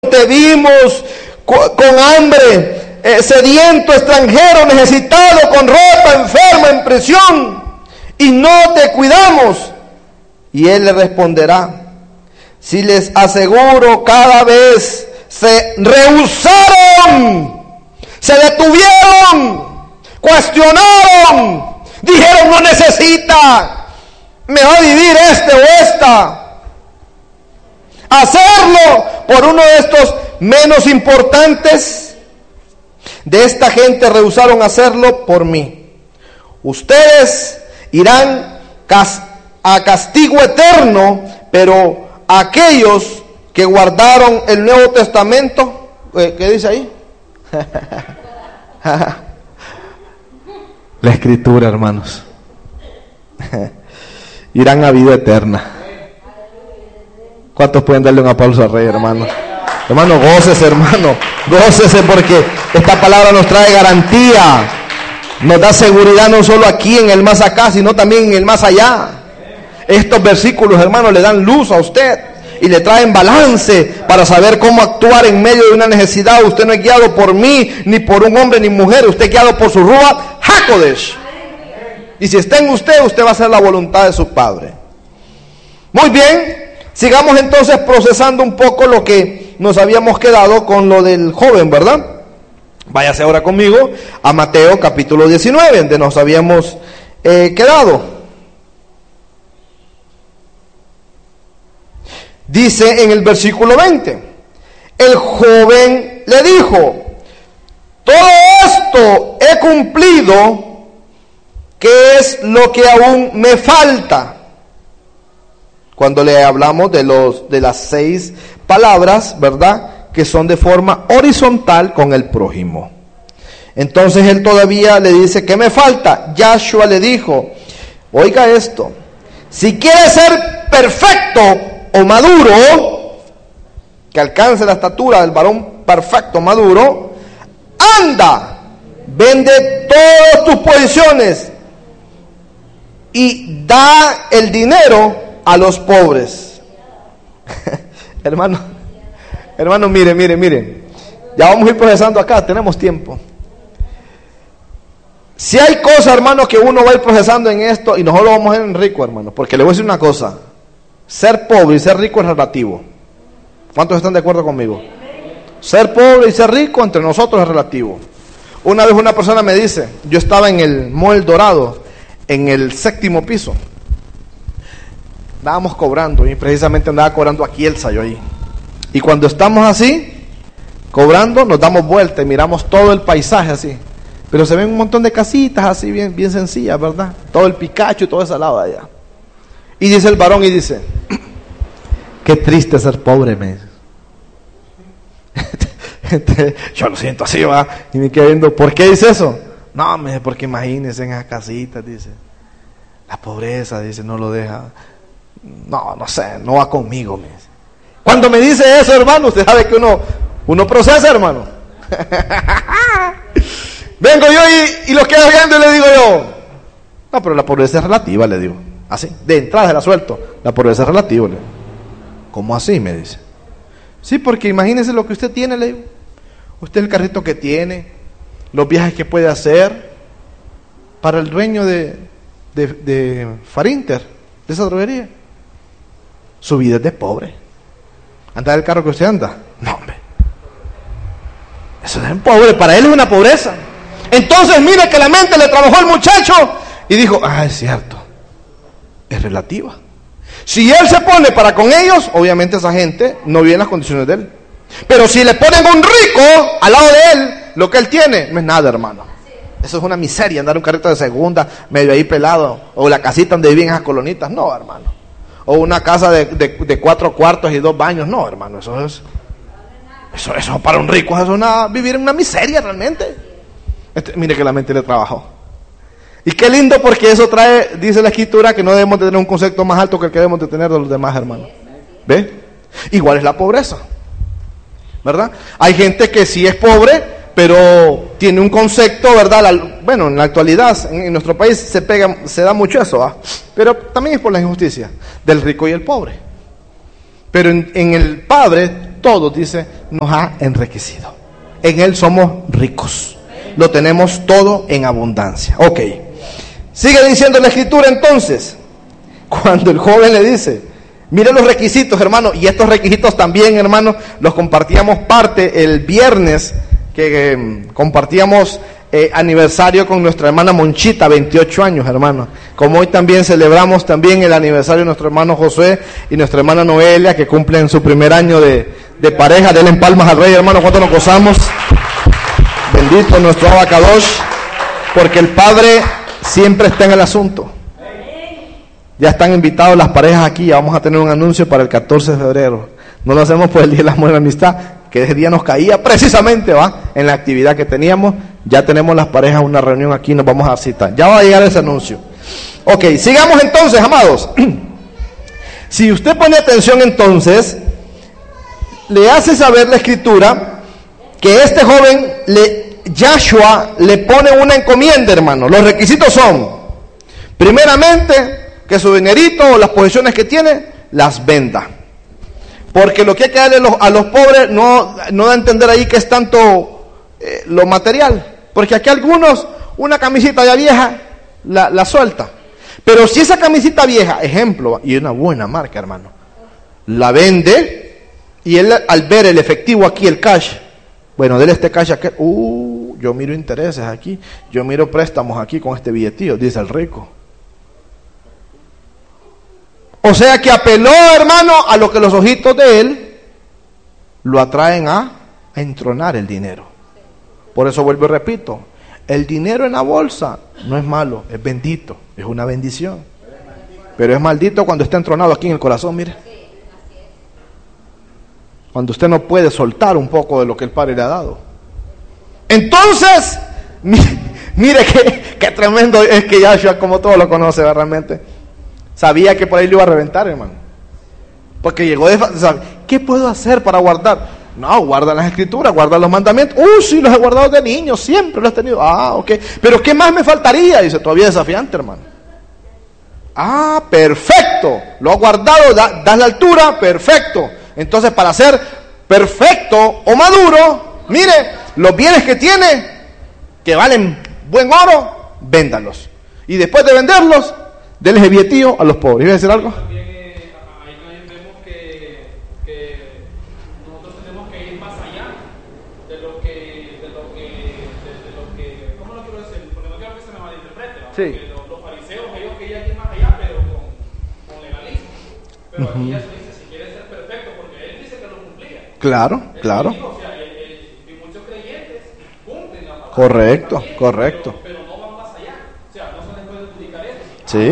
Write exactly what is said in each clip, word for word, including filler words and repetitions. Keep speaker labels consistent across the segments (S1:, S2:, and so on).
S1: te vimos con hambre, eh, sediento, extranjero, necesitado, con ropa, enfermo, en prisión, y no te cuidamos. Y él le responderá: si les aseguro, cada vez se rehusaron, se detuvieron, cuestionaron, dijeron no necesita, me va a vivir este o esta. Hacerlo por uno de estos menos importantes, de esta gente rehusaron hacerlo por mí. Ustedes irán a castigo eterno, pero aquellos que guardaron el Nuevo Testamento, ¿qué dice ahí? La Escritura, hermanos, irán a vida eterna. ¿Cuántos pueden darle un aplauso al Rey, hermano? Hermano, gócese, hermano, gócese, porque esta palabra nos trae garantía, nos da seguridad no solo aquí en el más acá, sino también en el más allá. Estos versículos, hermanos, le dan luz a usted y le traen balance para saber cómo actuar en medio de una necesidad. Usted no es guiado por mí, ni por un hombre ni mujer, usted es guiado por su Ruach HaKodesh. Y si está en usted, usted va a hacer la voluntad de su Padre. Muy bien. Sigamos entonces procesando un poco lo que nos habíamos quedado con lo del joven, ¿verdad? Váyase ahora conmigo a Mateo capítulo diecinueve, donde nos habíamos eh, quedado. Dice en el versículo veinte: el joven le dijo: todo esto he cumplido, ¿qué es lo que aún me falta? Cuando le hablamos de los de las seis palabras, ¿verdad?, que son de forma horizontal con el prójimo. Entonces él todavía le dice: ¿qué me falta? Yahshua le dijo: oiga esto, si quieres ser perfecto o maduro, que alcance la estatura del varón perfecto, maduro, anda, vende todas tus posesiones y da el dinero a los pobres. hermano, hermano, mire, mire, mire. Ya vamos a ir procesando acá, tenemos tiempo. Si hay cosas, hermano, que uno va a ir procesando en esto, y nosotros vamos a ir en rico, hermano, porque le voy a decir una cosa: ser pobre y ser rico es relativo. ¿Cuántos están de acuerdo conmigo? Ser pobre y ser rico entre nosotros es relativo. Una vez una persona me dice, yo estaba en el Mall Dorado, en el séptimo piso. Andábamos cobrando, y precisamente andaba cobrando aquí el sayo ahí. Y cuando estamos así, cobrando, nos damos vuelta y miramos todo el paisaje así. Pero se ven un montón de casitas así, bien, bien sencillas, ¿verdad? Todo el Picacho y todo ese lado de allá. Y dice el varón y dice: qué triste ser pobre, me dice. Yo lo siento así, va. Y me quedé viendo, ¿por qué dice eso? No, me dice, porque imagínense en esas casitas, dice. La pobreza, dice, no lo deja. No, no sé, no va conmigo, me dice. Cuando me dice eso, hermano, usted sabe que uno, uno procesa, hermano. Vengo yo y, y lo quedo viendo y le digo yo: no, pero la pobreza es relativa, le digo. Así, de entrada se la suelto. La pobreza es relativa, le digo. ¿Cómo así? Me dice. Sí, porque imagínese lo que usted tiene, le digo. Usted el carrito que tiene, los viajes que puede hacer. Para el dueño de, de, de Farinter, de esa droguería, su vida es de pobre. ¿Anda el carro que usted anda? No, hombre. Eso es pobre, para él es una pobreza. Entonces mire que la mente le trabajó al muchacho y dijo: ah, es cierto, es relativa. Si él se pone para con ellos, obviamente esa gente no vive en las condiciones de él. Pero si le ponen un rico al lado de él, lo que él tiene no es nada, hermano. Eso es una miseria, andar un carrito de segunda, medio ahí pelado, o la casita donde viven esas colonitas, no, hermano. O una casa de, de, de cuatro cuartos y dos baños, no, hermano, eso es, eso, eso para un rico, eso es una, vivir en una miseria realmente. Este, mire que la mente le trabajó. Y qué lindo, porque eso trae, dice la Escritura, que no debemos de tener un concepto más alto que el que debemos de tener de los demás, hermanos. ¿Ve? Igual es la pobreza, ¿verdad? Hay gente que sí es pobre, pero tiene un concepto, ¿verdad? La, bueno, en la actualidad, en, en nuestro país se pega, se da mucho eso, ¿ah? Pero también es por la injusticia del rico y el pobre. Pero en, en el Padre todo, dice, nos ha enriquecido. En Él somos ricos. Lo tenemos todo en abundancia. Ok. Sigue diciendo la Escritura entonces, cuando el joven le dice, mire los requisitos, hermano, y estos requisitos también, hermano, los compartíamos parte el viernes, que eh, compartíamos eh, aniversario con nuestra hermana Monchita, veintiocho años, hermano. Como hoy también celebramos también el aniversario de nuestro hermano Josué y nuestra hermana Noelia, que cumplen su primer año de, de pareja. Denle palmas al Rey, hermano, cuánto nos gozamos. Bendito nuestro Abacadosh, porque el Padre siempre está en el asunto. Ya están invitados las parejas aquí, ya vamos a tener un anuncio para el catorce de febrero. No lo hacemos por el Día de la Amor y la Amistad, que ese día nos caía precisamente, ¿va? En la actividad que teníamos. Ya tenemos las parejas una reunión aquí, nos vamos a dar cita. Ya va a llegar ese anuncio. Ok, sigamos entonces, amados. Si usted pone atención entonces, le hace saber la Escritura que este joven, le, Yahshua, le pone una encomienda, hermano. Los requisitos son, primeramente, que su dinerito o las posesiones que tiene, las venda. Porque lo que hay que darle a los pobres no, no da a entender ahí que es tanto eh, lo material. Porque aquí algunos, una camisita ya vieja, la, la suelta. Pero si esa camisita vieja, ejemplo, y una buena marca, hermano, la vende, y él al ver el efectivo aquí, el cash, bueno, dele este cash aquí, uh, yo miro intereses aquí, yo miro préstamos aquí con este billetillo, dice el rico. O sea que apeló, hermano, a lo que los ojitos de él lo atraen a, a entronar el dinero. Por eso vuelvo y repito, el dinero en la bolsa no es malo, es bendito, es una bendición. Pero es maldito cuando está entronado aquí en el corazón, mire. Cuando usted no puede soltar un poco de lo que el Padre le ha dado. Entonces, mire, mire qué, qué tremendo es que Yahshua, como todo lo conoce, ¿verdad? Realmente sabía que por ahí lo iba a reventar, hermano. Porque llegó de... ¿sabe? ¿Qué puedo hacer para guardar? No, guarda las Escrituras, guarda los mandamientos. Uh, sí, los he guardado de niño, siempre los he tenido. Ah, ok. Pero ¿qué más me faltaría? Dice, todavía desafiante, hermano. Ah, perfecto. Lo ha guardado, da, das la altura, perfecto. Entonces, para ser perfecto o maduro, mire, los bienes que tiene, que valen buen oro, véndalos. Y después de venderlos, denles el billetillo a los pobres. ¿Iba a decir algo?
S2: También eh, ahí también vemos que, que nosotros tenemos que ir más allá de lo que, de lo que, de, de lo que, ¿cómo lo quiero decir? Porque no quiero que se me malinterprete, ¿no?
S1: Sí.
S2: Porque los, los fariseos, ellos querían ir más allá, pero con, con legalismo. Pero uh-huh. Aquí ya se dice, si quieres ser perfecto, porque él dice que lo cumplía.
S1: Claro,
S2: él
S1: claro.
S2: Dijo, o sea, él, él, y muchos creyentes cumplen la palabra.
S1: Correcto,
S2: también,
S1: correcto.
S2: Pero, pero no van más allá. O sea, no se les puede adjudicar eso.
S1: Sí.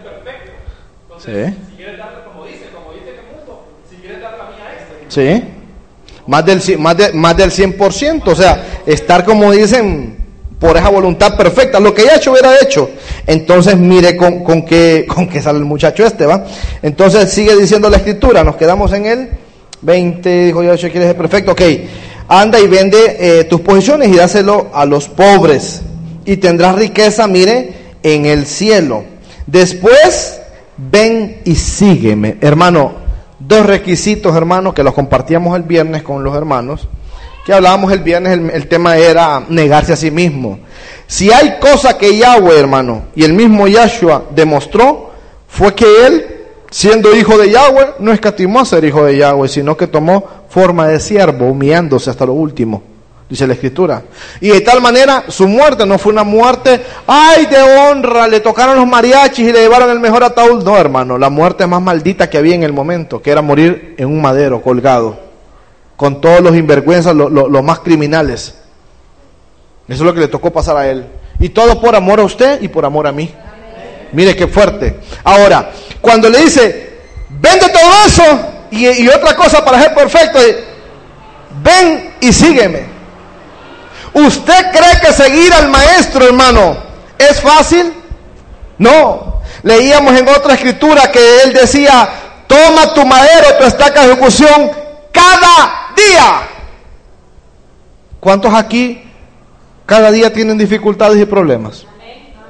S2: Si quieres darle, como dice, como dice que mundo, si quieres dar la mía extra.
S1: Sí. Más del, más, de, más del cien por ciento. O sea, estar como dicen, por esa voluntad perfecta. Lo que Yahshua hubiera hecho. Entonces, mire con, con qué con qué sale el muchacho este, ¿va? Entonces, sigue diciendo la Escritura. Nos quedamos en el veinte. Dijo Yahshua, ¿quieres ser perfecto? Ok. Anda y vende eh, tus posesiones y dáselo a los pobres. Y tendrás riqueza, mire, en el cielo. Después... ven y sígueme, hermano. Dos requisitos, hermano, que los compartíamos el viernes con los hermanos, que hablábamos el viernes, el, el tema era negarse a sí mismo. Si hay cosa que Yahweh, hermano, y el mismo Yahshua demostró, fue que él, siendo hijo de Yahweh, no escatimó a ser hijo de Yahweh, sino que tomó forma de siervo, humillándose hasta lo último, dice la Escritura. Y de tal manera, su muerte no fue una muerte, ay, de honra, le tocaron los mariachis y le llevaron el mejor ataúd. No, hermano, la muerte más maldita que había en el momento, que era morir en un madero, colgado, con todos los sinvergüenzas, los lo, lo más criminales. Eso es lo que le tocó pasar a él. Y todo por amor a usted y por amor a mí. Mire qué fuerte. Ahora, cuando le dice, vende todo eso, y, y otra cosa para ser perfecto, ven y sígueme. ¿Usted cree que seguir al maestro, hermano, es fácil? No. Leíamos en otra escritura que él decía, toma tu madero, tu estaca de ejecución cada día. ¿Cuántos aquí cada día tienen dificultades y problemas?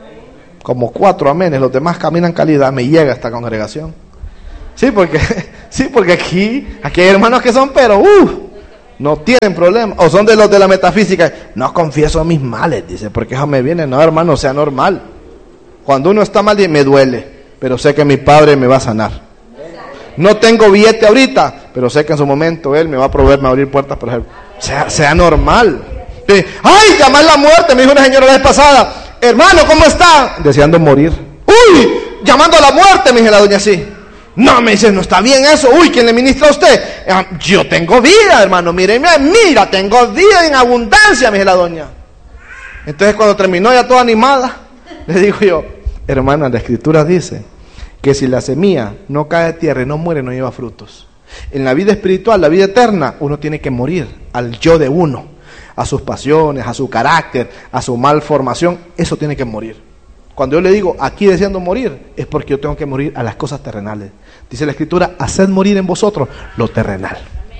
S1: Como cuatro amenes, los demás caminan calidad. Me llega esta congregación. Sí, porque Sí, porque aquí, aquí hay hermanos que son, pero uh, no tienen problema. O son de los de la metafísica. No confieso mis males, dice, porque eso me viene. No, hermano, sea normal. Cuando uno está mal, me duele, pero sé que mi Padre me va a sanar. No tengo billete ahorita, pero sé que en su momento Él me va a proveer, me va a abrir puertas. Por ejemplo, sea, sea normal. Ay, llamar la muerte, me dijo una señora la vez pasada. Hermano, ¿cómo está? Deseando morir. Uy, llamando a la muerte, me dice la doña así. No, me dice, no está bien eso. Uy, ¿quién le ministra a usted? Yo tengo vida, hermano, mire, mira, tengo vida en abundancia, me dice la doña. Entonces cuando terminó ya toda animada, le digo yo, hermana, la Escritura dice que si la semilla no cae de tierra y no muere, no lleva frutos. En la vida espiritual, la vida eterna, uno tiene que morir al yo de uno. A sus pasiones, a su carácter, a su malformación, eso tiene que morir. Cuando yo le digo aquí deseando morir, es porque yo tengo que morir a las cosas terrenales. Dice la Escritura, haced morir en vosotros lo terrenal.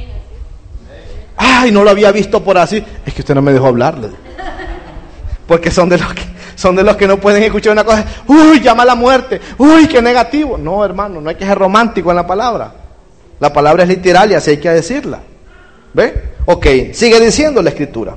S1: Ay, no lo había visto por así. Es que usted no me dejó hablarle. Porque son de los que, son de los que no pueden escuchar una cosa. Uy, llama a la muerte. Uy, qué negativo. No, hermano, no hay que ser romántico en la palabra. La palabra es literal y así hay que decirla. ¿Ve? Ok, sigue diciendo la Escritura.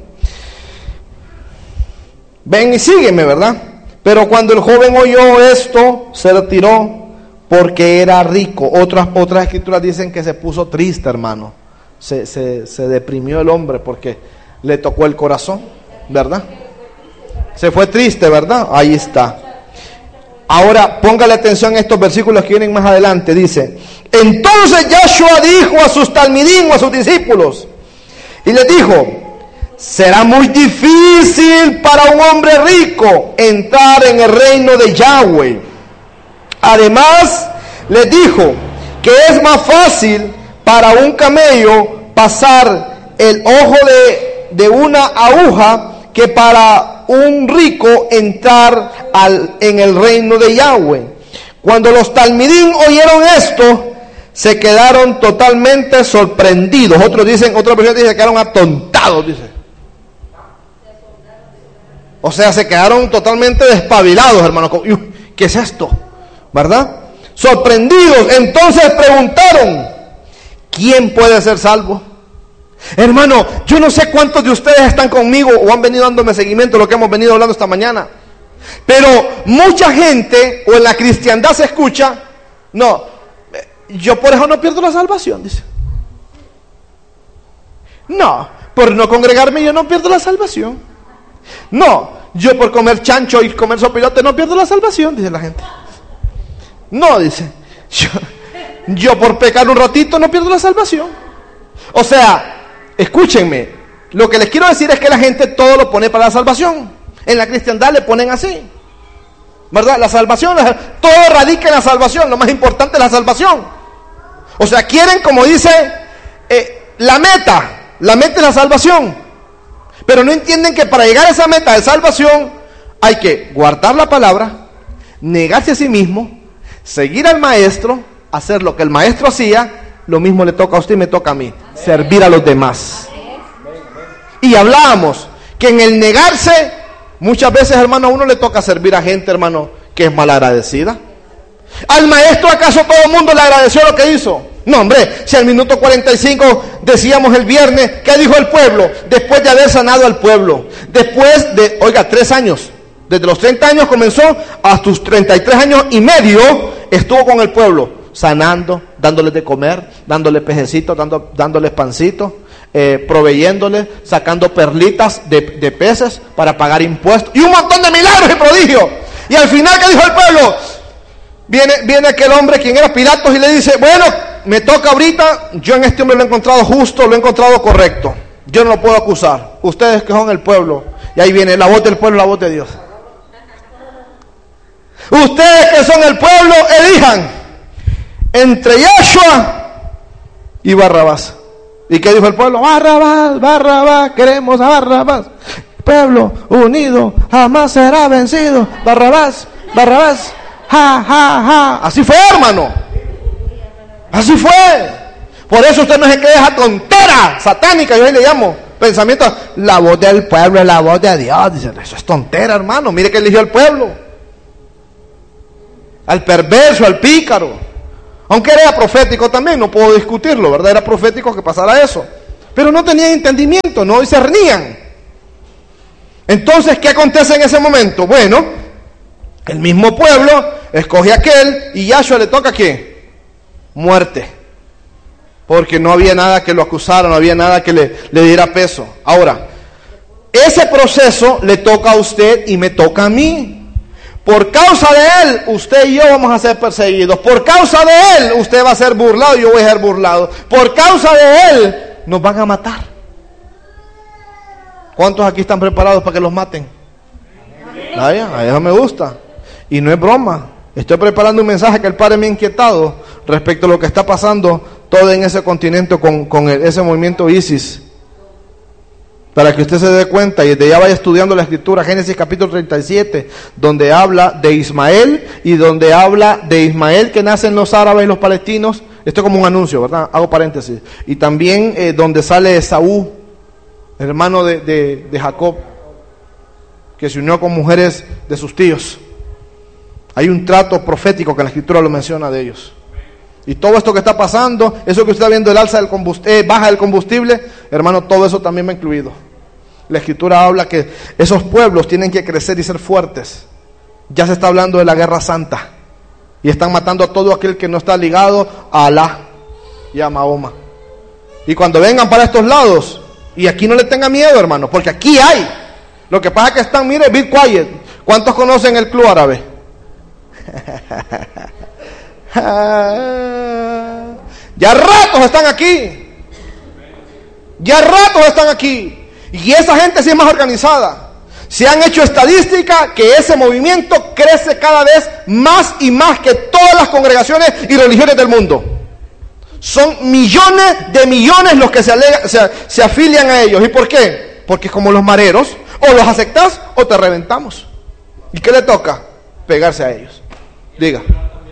S1: Ven y sígueme, ¿verdad? Pero cuando el joven oyó esto, se retiró porque era rico. Otras, otras escrituras dicen que se puso triste, hermano. Se, se, se deprimió el hombre porque le tocó el corazón, ¿verdad? Se fue triste, ¿verdad? Ahí está. Ahora, póngale atención a estos versículos que vienen más adelante. Dice, entonces Yahshua dijo a sus talmidim, a sus discípulos, y les dijo, será muy difícil para un hombre rico entrar en el reino de Yahweh. Además, les dijo que es más fácil para un camello pasar el ojo de, de una aguja que para un rico entrar al, en el reino de Yahweh. Cuando los talmidim oyeron esto, se quedaron totalmente sorprendidos. Otros dicen, otra versión dice que quedaron atontados, dice. O sea, se quedaron totalmente despabilados, hermano. ¿Qué es esto? ¿Verdad? Sorprendidos. Entonces preguntaron, ¿quién puede ser salvo? Hermano, yo no sé cuántos de ustedes están conmigo o han venido dándome seguimiento a lo que hemos venido hablando esta mañana. Pero mucha gente, o en la cristiandad se escucha, no, yo por eso no pierdo la salvación, dice. No, por no congregarme yo no pierdo la salvación. No, yo por comer chancho y comer sopilote no pierdo la salvación, dice la gente. No, dice, yo, yo por pecar un ratito no pierdo la salvación. O sea, escúchenme, lo que les quiero decir es que la gente todo lo pone para la salvación. En la cristiandad le ponen así, ¿verdad? La salvación, todo radica en la salvación, lo más importante es la salvación. O sea, quieren, como dice, eh, la meta, la meta es la salvación. Pero no entienden que para llegar a esa meta de salvación hay que guardar la palabra, negarse a sí mismo, seguir al maestro, hacer lo que el maestro hacía. Lo mismo le toca a usted y me toca a mí, servir a los demás. Y hablábamos que en el negarse, muchas veces, hermano, a uno le toca servir a gente, hermano, que es malagradecida. ¿Al maestro acaso todo el mundo le agradeció lo que hizo? No, hombre, si al minuto cuarenta y cinco decíamos el viernes, ¿qué dijo el pueblo? Después de haber sanado al pueblo, después de, oiga, tres años, desde los treinta años comenzó, hasta sus treinta y tres años y medio, estuvo con el pueblo, sanando, dándoles de comer, dándoles pejecitos, dando, dándoles pancitos, eh, proveyéndoles, sacando perlitas de, de peces para pagar impuestos, y un montón de milagros y prodigios. Y al final, ¿qué dijo el pueblo? Viene, viene aquel hombre, quien era Pilatos, y le dice, bueno, me toca ahorita, yo en este hombre lo he encontrado justo, lo he encontrado correcto, yo no lo puedo acusar, ustedes que son el pueblo. Y ahí viene la voz del pueblo, la voz de Dios. Ustedes que son el pueblo, elijan entre Yahshua y Barrabás. ¿Y qué dijo el pueblo? Barrabás, Barrabás, queremos a Barrabás. Pueblo unido jamás será vencido. Barrabás, Barrabás, ja, ja, ja. Así fue, hermano. Así fue. Por eso usted no se quede esa tontera satánica, yo ahí le llamo pensamiento. La voz del pueblo es la voz de Dios. Dicen, eso es tontera, hermano. Mire que eligió el pueblo. Al perverso, al pícaro. Aunque era profético también, no puedo discutirlo, ¿verdad? Era profético que pasara eso. Pero no tenían entendimiento, no discernían. Entonces, ¿qué acontece en ese momento? Bueno, el mismo pueblo escoge a aquel y Yahshua le toca ¿qué? Muerte. Porque no había nada que lo acusara, no había nada que le, le diera peso. Ahora, ese proceso le toca a usted y me toca a mí. Por causa de él, usted y yo vamos a ser perseguidos. Por causa de él, usted va a ser burlado y yo voy a ser burlado. Por causa de él, nos van a matar. ¿Cuántos aquí están preparados para que los maten? Ay, a eso me gusta. Y no es broma. Estoy preparando un mensaje que el Padre me ha inquietado respecto a lo que está pasando todo en ese continente con, con el, ese movimiento ISIS. Para que usted se dé cuenta y desde ya vaya estudiando la escritura, Génesis capítulo treinta y siete, donde habla de Ismael y donde habla de Ismael que nacen los árabes y los palestinos. Esto es como un anuncio, ¿verdad? Hago paréntesis. Y también eh, donde sale Esaú, hermano de, de, de Jacob, que se unió con mujeres de sus tíos. Hay un trato profético que la escritura lo menciona de ellos. Y todo esto que está pasando, eso que usted está viendo, el alza del combustible, eh, baja del combustible, hermano, todo eso también va incluido. La escritura habla que esos pueblos tienen que crecer y ser fuertes. Ya se está hablando de la guerra santa. Y están matando a todo aquel que no está ligado a Alá y a Mahoma. Y cuando vengan para estos lados, y aquí no le tenga miedo, hermano, porque aquí hay. Lo que pasa es que están, mire, be quiet. ¿Cuántos conocen el club árabe? Ya ratos están aquí. Ya ratos están aquí. Y esa gente sí es más organizada. Se han hecho estadísticas que ese movimiento crece cada vez más y más que todas las congregaciones y religiones del mundo. Son millones de millones los que se, alega, se, se afilian a ellos. ¿Y por qué? Porque es como los mareros. O los aceptas o te reventamos. ¿Y qué le toca? Pegarse a ellos. Diga.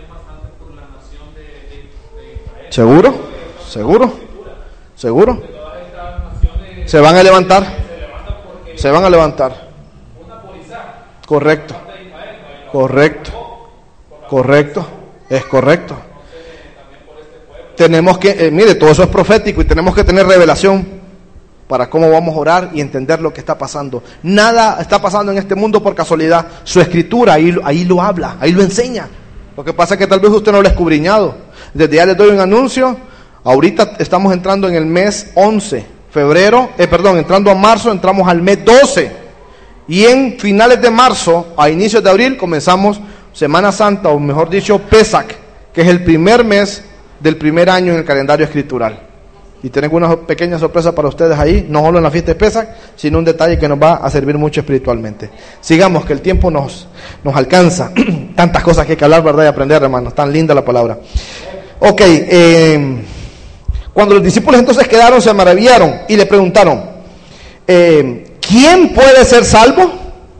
S1: ¿Seguro? ¿Seguro? ¿Seguro? Se van a levantar. Se van a levantar. Correcto. Correcto. Correcto. Es correcto. Tenemos que, eh, mire, todo eso es profético y tenemos que tener revelación para cómo vamos a orar y entender lo que está pasando. Nada está pasando en este mundo por casualidad. Su escritura ahí, ahí lo habla, ahí lo enseña. Lo que pasa es que tal vez usted no lo ha escudriñado. Desde ya les doy un anuncio. Ahorita estamos entrando en el mes once, febrero, eh, perdón, entrando a marzo, entramos al mes doce. Y en finales de marzo, a inicios de abril, comenzamos Semana Santa, o mejor dicho, Pesach, que es el primer mes del primer año en el calendario escritural. Y tengo una pequeña sorpresa para ustedes ahí, no solo en la fiesta de Pesach, sino un detalle que nos va a servir mucho espiritualmente. Sigamos, que el tiempo nos, nos alcanza. Tantas cosas que hay que hablar, ¿verdad? Y aprender, hermanos. Tan linda la palabra. Ok, eh, cuando los discípulos entonces quedaron, se maravillaron y le preguntaron, eh, ¿quién puede ser salvo?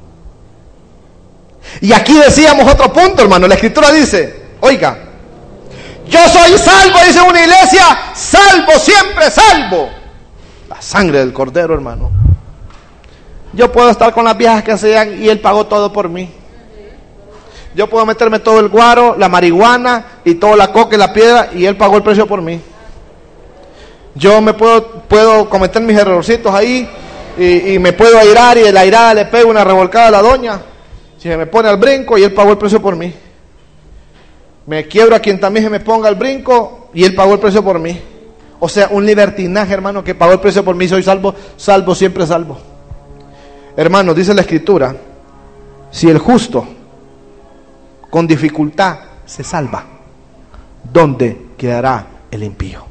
S1: Y aquí decíamos otro punto, hermano. La escritura dice, oiga, yo soy salvo, dice una iglesia, salvo, siempre salvo. La sangre del Cordero, hermano. Yo puedo estar con las viejas que sean y Él pagó todo por mí. Yo puedo meterme todo el guaro, la marihuana y toda la coca y la piedra y Él pagó el precio por mí. Yo me puedo, puedo cometer mis errorcitos ahí y, y me puedo airar y de la airada le pego una revolcada a la doña. Si se me pone al brinco y Él pagó el precio por mí. Me quiebro a quien también se me ponga al brinco y Él pagó el precio por mí. O sea, un libertinaje, hermano, que pagó el precio por mí. Soy salvo, salvo, siempre salvo. Hermano, dice la escritura, si el justo con dificultad se salva, ¿dónde quedará el impío?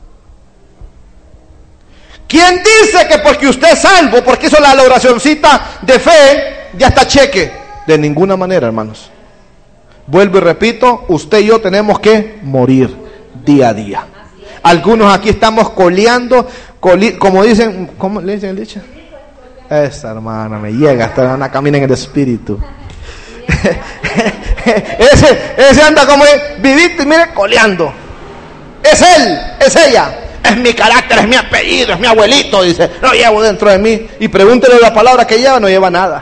S1: ¿Quién dice que porque usted es salvo, porque hizo la oracioncita de fe, ya está cheque? De ninguna manera, hermanos. Vuelvo y repito, usted y yo tenemos que morir día a día. Algunos aquí estamos coleando, coli, como dicen, ¿cómo le dicen el dicho? Esa hermana me llega, esta hermana camina en el espíritu. ese, ese anda como viviste, mire, coleando. Es él, es ella. Es mi carácter, es mi apellido, es mi abuelito, dice, lo llevo dentro de mí. Y pregúntele la palabra que lleva, no lleva nada.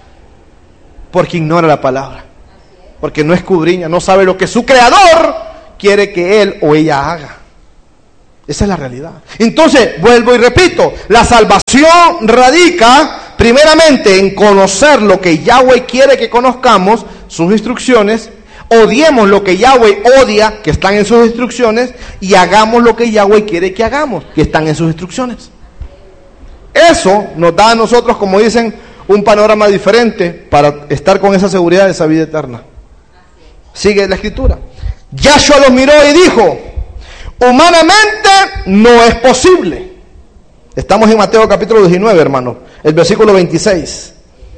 S1: Porque ignora la palabra. Porque no escudriña, no sabe lo que su creador quiere que él o ella haga. Esa es la realidad. Entonces, vuelvo y repito, la salvación radica primeramente en conocer lo que Yahweh quiere que conozcamos, sus instrucciones, odiemos lo que Yahweh odia, que están en sus instrucciones, y hagamos lo que Yahweh quiere que hagamos, que están en sus instrucciones. Eso nos da a nosotros, como dicen, un panorama diferente para estar con esa seguridad de esa vida eterna. Sigue la escritura. Yahshua los miró y dijo: humanamente no es posible. Estamos en Mateo capítulo diecinueve, hermano, el versículo veintiséis.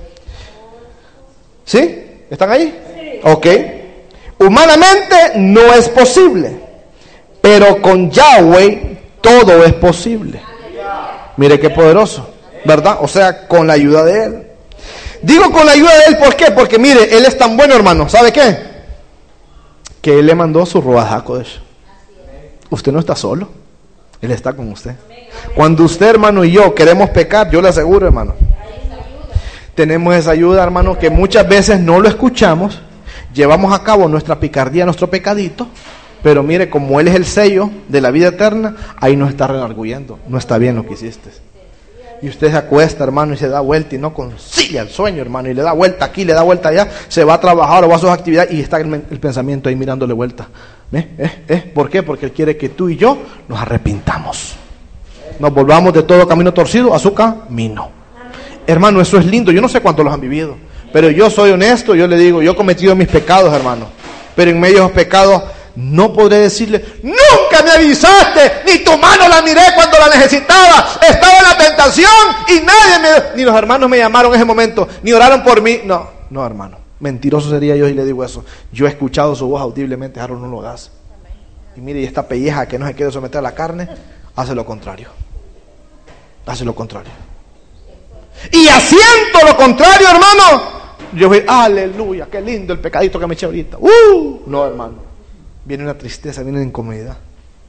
S1: ¿Sí? ¿Están ahí? Sí. Ok. Humanamente no es posible, pero con Yahweh todo es posible. Mire qué poderoso, ¿verdad? O sea, con la ayuda de Él. Digo con la ayuda de Él, ¿por qué? Porque mire, Él es tan bueno, hermano. ¿Sabe qué? Que Él le mandó su Ruach HaKodesh. Usted no está solo, Él está con usted. Cuando usted, hermano, y yo queremos pecar, yo le aseguro, hermano, tenemos esa ayuda, hermano, que muchas veces no lo escuchamos. Llevamos a cabo nuestra picardía, nuestro pecadito, pero mire, como Él es el sello de la vida eterna, ahí nos está redarguyendo. No está bien lo que hiciste. Y usted se acuesta, hermano, y se da vuelta y no concilia el sueño, hermano, y le da vuelta aquí, le da vuelta allá, se va a trabajar o va a sus actividades y está el, el pensamiento ahí mirándole vuelta. ¿Eh? ¿Eh? ¿Eh? ¿Por qué? Porque Él quiere que tú y yo nos arrepintamos, nos volvamos de todo camino torcido a su camino. Hermano, eso es lindo. Yo no sé cuántos los han vivido, pero yo soy honesto. Yo le digo, yo he cometido mis pecados, hermano, pero en medio de esos pecados no podré decirle: nunca me avisaste, ni tu mano la miré cuando la necesitaba, estaba en la tentación y nadie me, ni los hermanos me llamaron en ese momento, ni oraron por mí. No, no, hermano, mentiroso sería yo si le digo eso. Yo he escuchado su voz audiblemente: Harold, no lo hagas. Y mire, y esta pelleja que no se quiere someter a la carne, hace lo contrario, hace lo contrario. Y haciendo lo contrario, hermano, yo voy: aleluya, qué lindo el pecadito que me eché ahorita. Uh, no, hermano, viene una tristeza, viene una incomodidad.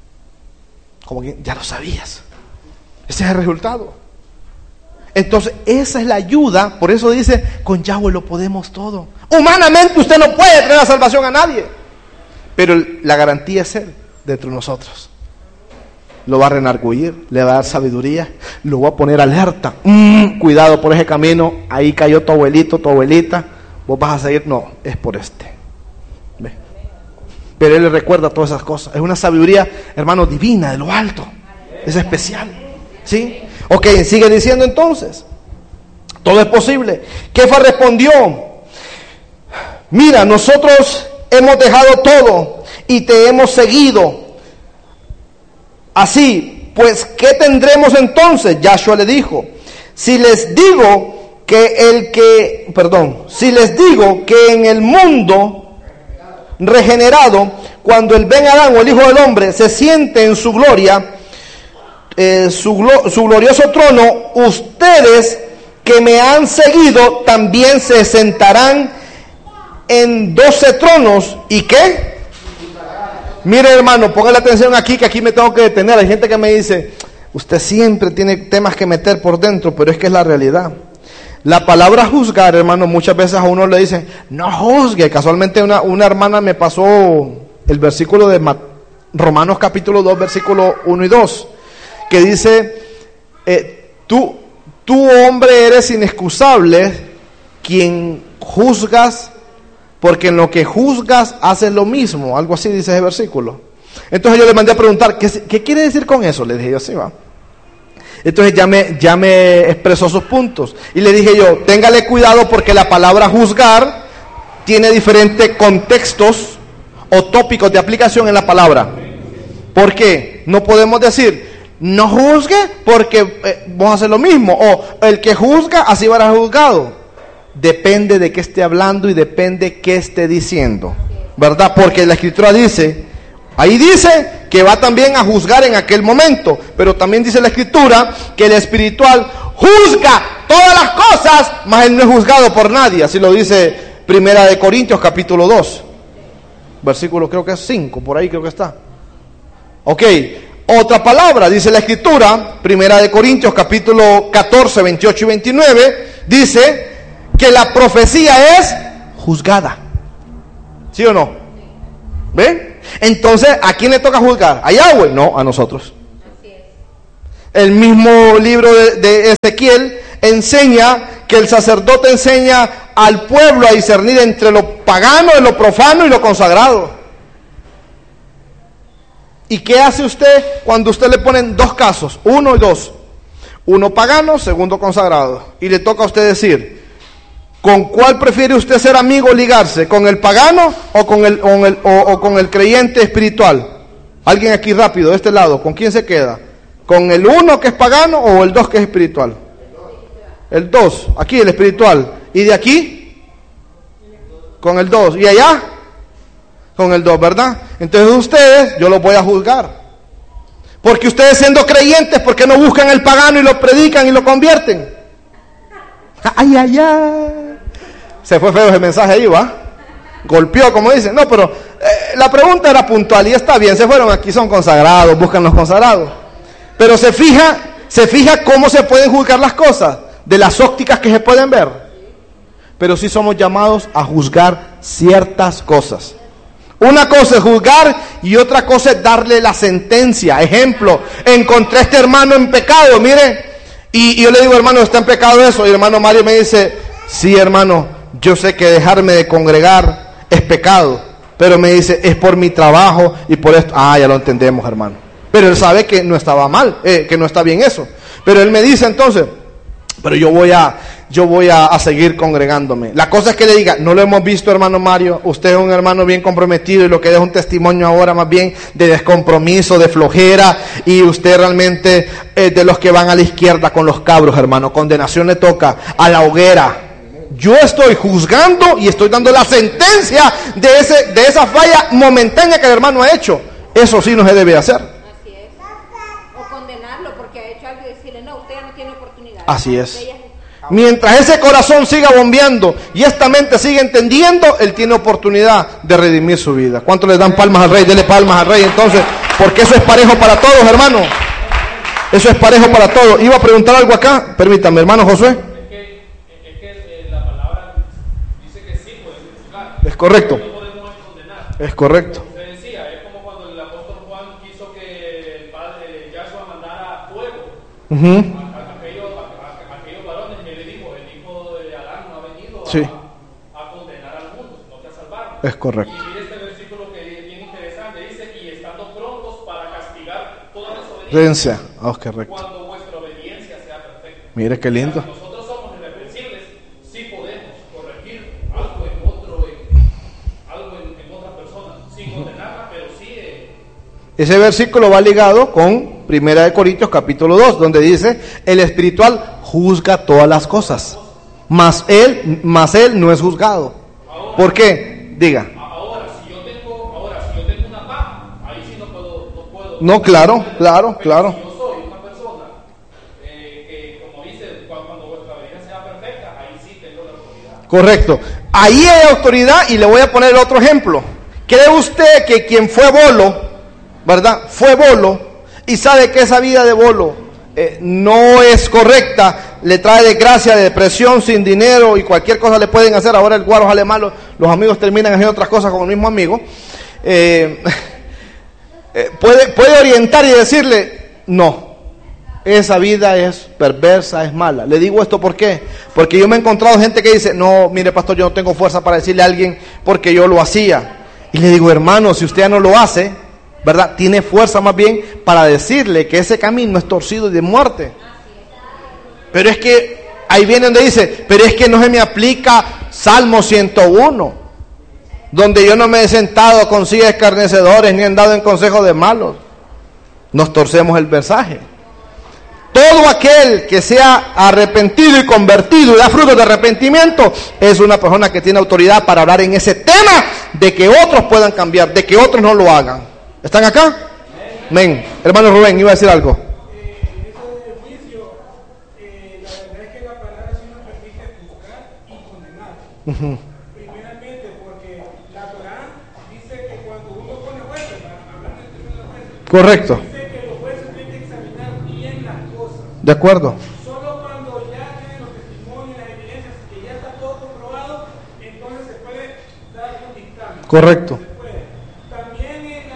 S1: Como que ya lo sabías. Ese es el resultado. Entonces, esa es la ayuda. Por eso dice: con Yahweh lo podemos todo. Humanamente usted no puede traer la salvación a nadie, pero la garantía es Él dentro de nosotros. Lo va a renarguir, le va a dar sabiduría, lo va a poner alerta. Mm, cuidado por ese camino, ahí cayó tu abuelito, tu abuelita, vos vas a seguir. No, es por este. ¿Ve? Pero Él le recuerda todas esas cosas. Es una sabiduría, hermano, divina, de lo alto. Es especial. ¿Sí? Ok, sigue diciendo entonces: todo es posible. Kefa respondió: mira, nosotros hemos dejado todo y te hemos seguido. Así, pues, ¿qué tendremos entonces? Yahshua le dijo: si les digo que el que, perdón, si les digo que en el mundo regenerado, cuando el Ben Adán o el Hijo del Hombre se siente en su gloria, eh, su, glo- su glorioso trono, ustedes que me han seguido también se sentarán en doce tronos. ¿Y qué? Mire, hermano, póngale atención aquí, que aquí me tengo que detener. Hay gente que me dice: usted siempre tiene temas que meter por dentro, pero es que es la realidad. La palabra juzgar, hermano, muchas veces a uno le dicen: no juzgue. Casualmente una, una hermana me pasó el versículo de Romanos capítulo dos, versículo uno y dos, que dice: eh, tú, tú hombre eres inexcusable, quien juzgas, porque en lo que juzgas haces lo mismo. Algo así dice ese versículo. Entonces yo le mandé a preguntar: ¿qué, qué quiere decir con eso? Le dije yo: sí, va. Entonces ya me, ya me expresó sus puntos. Y le dije yo: téngale cuidado, porque la palabra juzgar tiene diferentes contextos o tópicos de aplicación en la palabra. ¿Por qué? No podemos decir: no juzgue porque eh, vos haces lo mismo. O el que juzga, así va a ser juzgado. Depende de qué esté hablando y depende qué esté diciendo, ¿verdad? Porque la escritura dice, ahí dice que va también a juzgar en aquel momento, pero también dice la escritura que el espiritual juzga todas las cosas, mas él no es juzgado por nadie. Así lo dice Primera de Corintios capítulo dos, versículo creo que es cinco, por ahí creo que está. Ok, otra palabra, dice la escritura, Primera de Corintios capítulo catorce, veintiocho y veintinueve, dice que la profecía es juzgada. ¿Sí o no? ¿Ve? Entonces, ¿a quién le toca juzgar? ¿A Yahweh? No, a nosotros.
S3: Así es.
S1: El mismo libro de, de Ezequiel enseña que el sacerdote enseña al pueblo a discernir entre lo pagano, lo profano y lo consagrado. ¿Y qué hace usted cuando usted le ponen dos casos, uno y dos? Uno pagano, segundo consagrado. Y le toca a usted decir, ¿con cuál prefiere usted ser amigo o ligarse? ¿Con el pagano o con el, o, el, o, o con el creyente espiritual? Alguien aquí rápido, de este lado, ¿con quién se queda? ¿Con el uno que es pagano o el dos que es espiritual? El dos, aquí el espiritual. ¿Y de aquí? Con el dos. ¿Y allá? Con el dos, ¿verdad? Entonces ustedes, yo los voy a juzgar. Porque ustedes siendo creyentes, ¿por qué no buscan el pagano y lo predican y lo convierten? Ay, ay, ay. Se fue feo ese mensaje ahí, ¿va? Golpeó, como dicen. No, pero eh, la pregunta era puntual y está bien. Se fueron, aquí son consagrados, buscan los consagrados. Pero se fija, se fija cómo se pueden juzgar las cosas, de las ópticas que se pueden ver. Pero sí somos llamados a juzgar ciertas cosas. Una cosa es juzgar y otra cosa es darle la sentencia. Ejemplo, encontré a este hermano en pecado, mire, y, y yo le digo, hermano, ¿está en pecado eso? Y el hermano Mario me dice, sí, hermano, yo sé que dejarme de congregar es pecado, pero me dice, es por mi trabajo y por esto. Ah, ya lo entendemos, hermano. Pero él sabe que no estaba mal, eh, que no está bien eso. Pero él me dice entonces, pero yo voy a, yo voy a, a seguir congregándome. La cosa es que le diga, no lo hemos visto, hermano Mario, usted es un hermano bien comprometido y lo que es un testimonio ahora más bien de descompromiso, de flojera, y usted realmente es de los que van a la izquierda con los cabros, hermano. Condenación le toca a la hoguera. Yo estoy juzgando y estoy dando la sentencia de ese, de esa falla momentánea que el hermano ha hecho. Eso sí no se debe hacer.
S3: Así es. O condenarlo porque ha hecho algo y decirle, no, usted ya no tiene oportunidad.
S1: Así es. Mientras ese corazón siga bombeando y esta mente siga entendiendo, él tiene oportunidad de redimir su vida. ¿Cuánto le dan palmas al rey? Dele palmas al rey entonces, porque eso es parejo para todos, hermano. Eso es parejo para todos. Iba a preguntar algo acá, permítame, hermano Josué.
S2: Es que, es que eh, la palabra dice que sí puede juzgar.
S1: Es correcto.
S2: No podemos condenar.
S1: Es correcto.
S2: Usted decía, es como cuando el apóstol Juan quiso que el padre Yahshua mandara fuego.
S1: Uh-huh. Sí.
S2: A, a condenar al mundo, sino que a salvarlo.
S1: Es correcto.
S2: Y mire este versículo que es bien interesante, dice, y estando prontos para castigar toda desobediencia,
S1: oh, qué recto.
S2: Cuando vuestra obediencia sea perfecta.
S1: Mire qué lindo.
S2: O sea, nosotros somos irreprensibles, sí podemos corregir algo en otro, en, algo en, en otra persona, sin condenarla, pero sí. Eh,
S1: Ese versículo va ligado con Primera de Corintios capítulo dos, donde dice, el espiritual juzga todas las cosas. Mas él, mas él no es juzgado.
S2: Ahora,
S1: ¿por qué? Diga.
S2: Ahora, si yo tengo, ahora, si yo tengo una paja, ahí sí no puedo, no puedo.
S1: No, claro, claro, claro.
S2: Si yo soy una persona eh, que, como dice, cuando vuestra obediencia sea perfecta, ahí sí tengo la autoridad.
S1: Correcto. Ahí hay autoridad y le voy a poner otro ejemplo. ¿Cree usted que quien fue bolo, verdad, fue bolo y sabe que esa vida de bolo eh, no es correcta? Le trae desgracia, depresión, sin dinero y cualquier cosa le pueden hacer. Ahora el guaro sale malo, los amigos terminan haciendo otras cosas con el mismo amigo. Eh, eh, puede, puede orientar y decirle, no, esa vida es perversa, es mala. Le digo esto ¿por qué? Porque yo me he encontrado gente que dice, no, mire pastor, yo no tengo fuerza para decirle a alguien porque yo lo hacía. Y le digo, hermano, si usted ya no lo hace, ¿verdad? Tiene fuerza más bien para decirle que ese camino es torcido y de muerte. Pero es que, ahí viene donde dice, pero es que no se me aplica Salmo ciento uno, donde yo no me he sentado con sillas escarnecedores, ni he andado en consejo de malos. Nos torcemos el mensaje. Todo aquel que sea arrepentido y convertido y da frutos de arrepentimiento, es una persona que tiene autoridad para hablar en ese tema, de que otros puedan cambiar, de que otros no lo hagan. ¿Están acá? Amén. Hermano Rubén, iba a decir algo.
S4: Uh-huh. Primeramente porque la Torá dice que cuando uno pone jueces, hablando de jueces,
S1: correcto,
S4: dice que los jueces tienen que examinar bien las cosas.
S1: De acuerdo.
S4: Solo cuando ya tienen los testimonios, las evidencias, que ya está todo comprobado, entonces se puede dar un dictamen.
S1: Correcto.
S4: Se puede. También eh,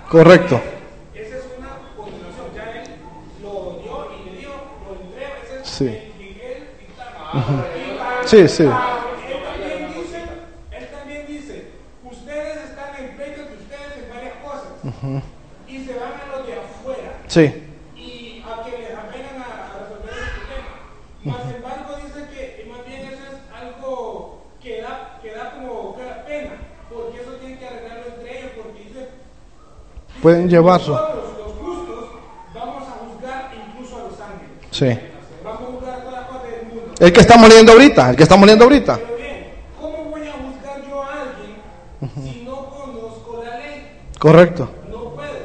S1: Correcto.
S4: Esa es una continuación. Ya él lo dio y le dio, lo entrega. Ese es
S1: Sí.
S4: el que él dictama.
S1: Sí, sí.
S4: Él también dice, él también dice, ustedes están en pleito de ustedes en varias cosas y se van a los de afuera
S1: Sí.
S4: y a que les apegan a, a resolver el problema. Más embargo dice que más bien eso es algo que da, que da como que da pena, porque eso tienen que arreglarlo entre ellos, porque dice,
S1: Pueden llevarlo.
S4: nosotros los justos vamos a juzgar incluso a los ángeles.
S1: Sí.
S4: Vamos a juzgar a todas las cosas del mundo.
S1: El que estamos leyendo ahorita, el que estamos leyendo ahorita.
S4: Pero bien, ¿cómo voy a juzgar yo a alguien si no conozco la ley?
S1: Correcto.
S4: No puedo.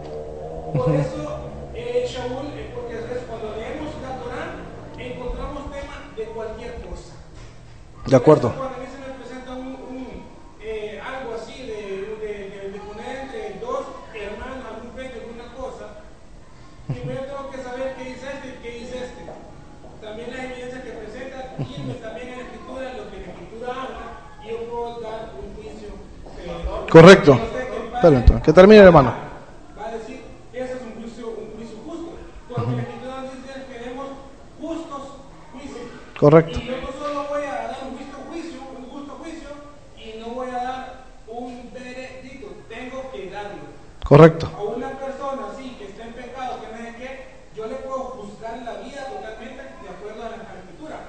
S4: Por eso, eh, Shaul, eh, porque es cuando leemos la Torah, encontramos temas de cualquier cosa.
S1: De acuerdo.
S4: Por eso, cuando a mí se me presenta un, un, eh, algo así de, de, de, de poner entre dos hermanos algún frente alguna cosa, primero tengo que saber qué dice este y qué dice este. También las evidencias que presenta, y también en la escritura, lo que la escritura habla, y yo puedo dar un juicio. Eh,
S1: Correcto.
S4: no sé qué
S1: Pero entonces, que termine, hermano.
S4: va a decir, ese es un juicio, un juicio justo, porque la escritura dice que queremos justos juicios.
S1: Correcto.
S4: Y yo no solo voy a dar un justo juicio, un justo juicio, y no voy a dar un veredicto, tengo que darlo.
S1: Correcto.
S4: A una persona así que está en pecado, que no sé qué, yo le puedo juzgar la vida totalmente de acuerdo a la escritura.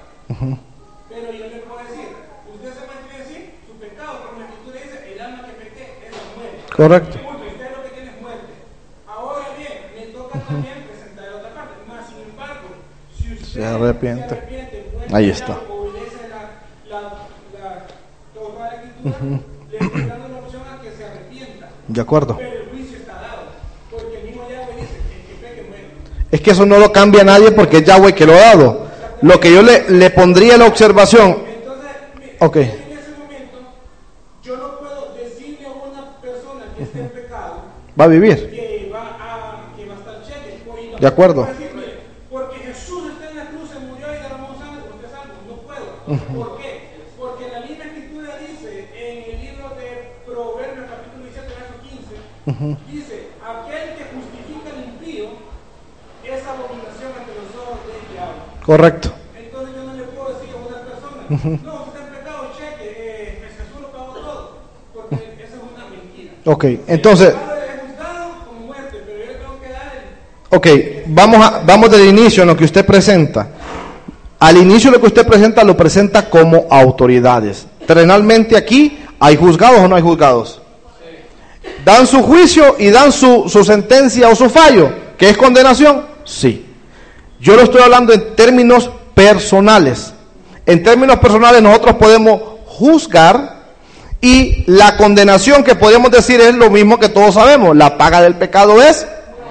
S4: Pero yo le puedo decir, usted se mantiene así, su pecado, como la escritura dice, el alma que peque es la muerte.
S1: Correcto.
S4: Punto, usted lo que tiene es muerte. Ahora bien, me toca también presentar la otra parte. Más sin embargo, si usted
S1: Se arrepiente.
S4: se arrepiente, vuelve
S1: Ahí
S4: a
S1: está.
S4: obedece la, la, la, toda la escritura, le estoy dando la opción a que se arrepienta.
S1: De acuerdo.
S4: Pero el juicio está dado, porque el mismo Yahweh dice, el que peque muere.
S1: Es que eso no lo cambia nadie porque es Yahweh que lo ha dado. Lo que yo le, le pondría la observación.
S4: Entonces, mi-
S1: Ok.
S4: en ese momento, yo no puedo decirle a una persona que esté en pecado
S1: Va a vivir.
S4: que va a, que va a estar cheque. Por- y no
S1: De acuerdo.
S4: puedo decir, mire, porque Jesús está en la cruz, se murió y derramó sangre, usted es salvo. No puedo. ¿Por qué? Porque la misma escritura dice en el libro de Proverbios, capítulo diecisiete, verso quince, dice, aquel que justifica al impío es abominación ante los ojos de Yahweh.
S1: Correcto.
S4: Entonces yo no le puedo decir a una persona, no, usted está en pecado, cheque, eh, Jesús lo pagó todo, porque eso es una mentira.
S1: Ok, entonces,
S4: El pecado es juzgado con muerte, pero yo le tengo que dar el...
S1: ok, vamos, a, vamos del inicio en lo que usted presenta. Al inicio lo que usted presenta lo presenta como autoridades. Terrenalmente aquí, ¿hay juzgados o no hay juzgados? ¿Dan su juicio y dan su, su sentencia o su fallo, que es condenación? Sí. Yo lo estoy hablando en términos personales. En términos personales nosotros podemos juzgar y la condenación que podemos decir es lo mismo que todos sabemos. La paga del pecado es...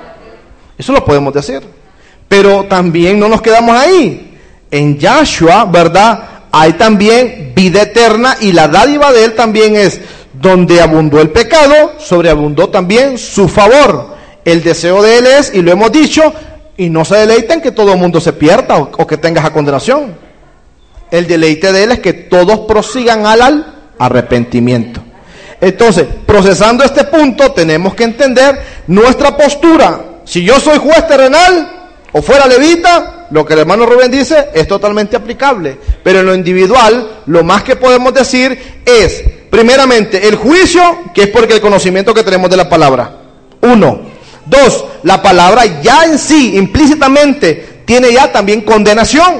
S1: Eso lo podemos decir. Pero también no nos quedamos ahí. En Yahshua, ¿verdad? Hay también vida eterna y la dádiva de él también es donde abundó el pecado, sobreabundó también su favor. El deseo de él es, y lo hemos dicho, y no se deleiten que todo el mundo se pierda o, o que tenga esa condenación. El deleite de él es que todos prosigan al, al arrepentimiento. Entonces, procesando este punto, tenemos que entender nuestra postura. Si yo soy juez terrenal o fuera levita, lo que el hermano Rubén dice es totalmente aplicable. Pero en lo individual, lo más que podemos decir es, primeramente, el juicio, que es porque el conocimiento que tenemos de la palabra. Uno. Dos, la palabra ya en sí, implícitamente, tiene ya también condenación.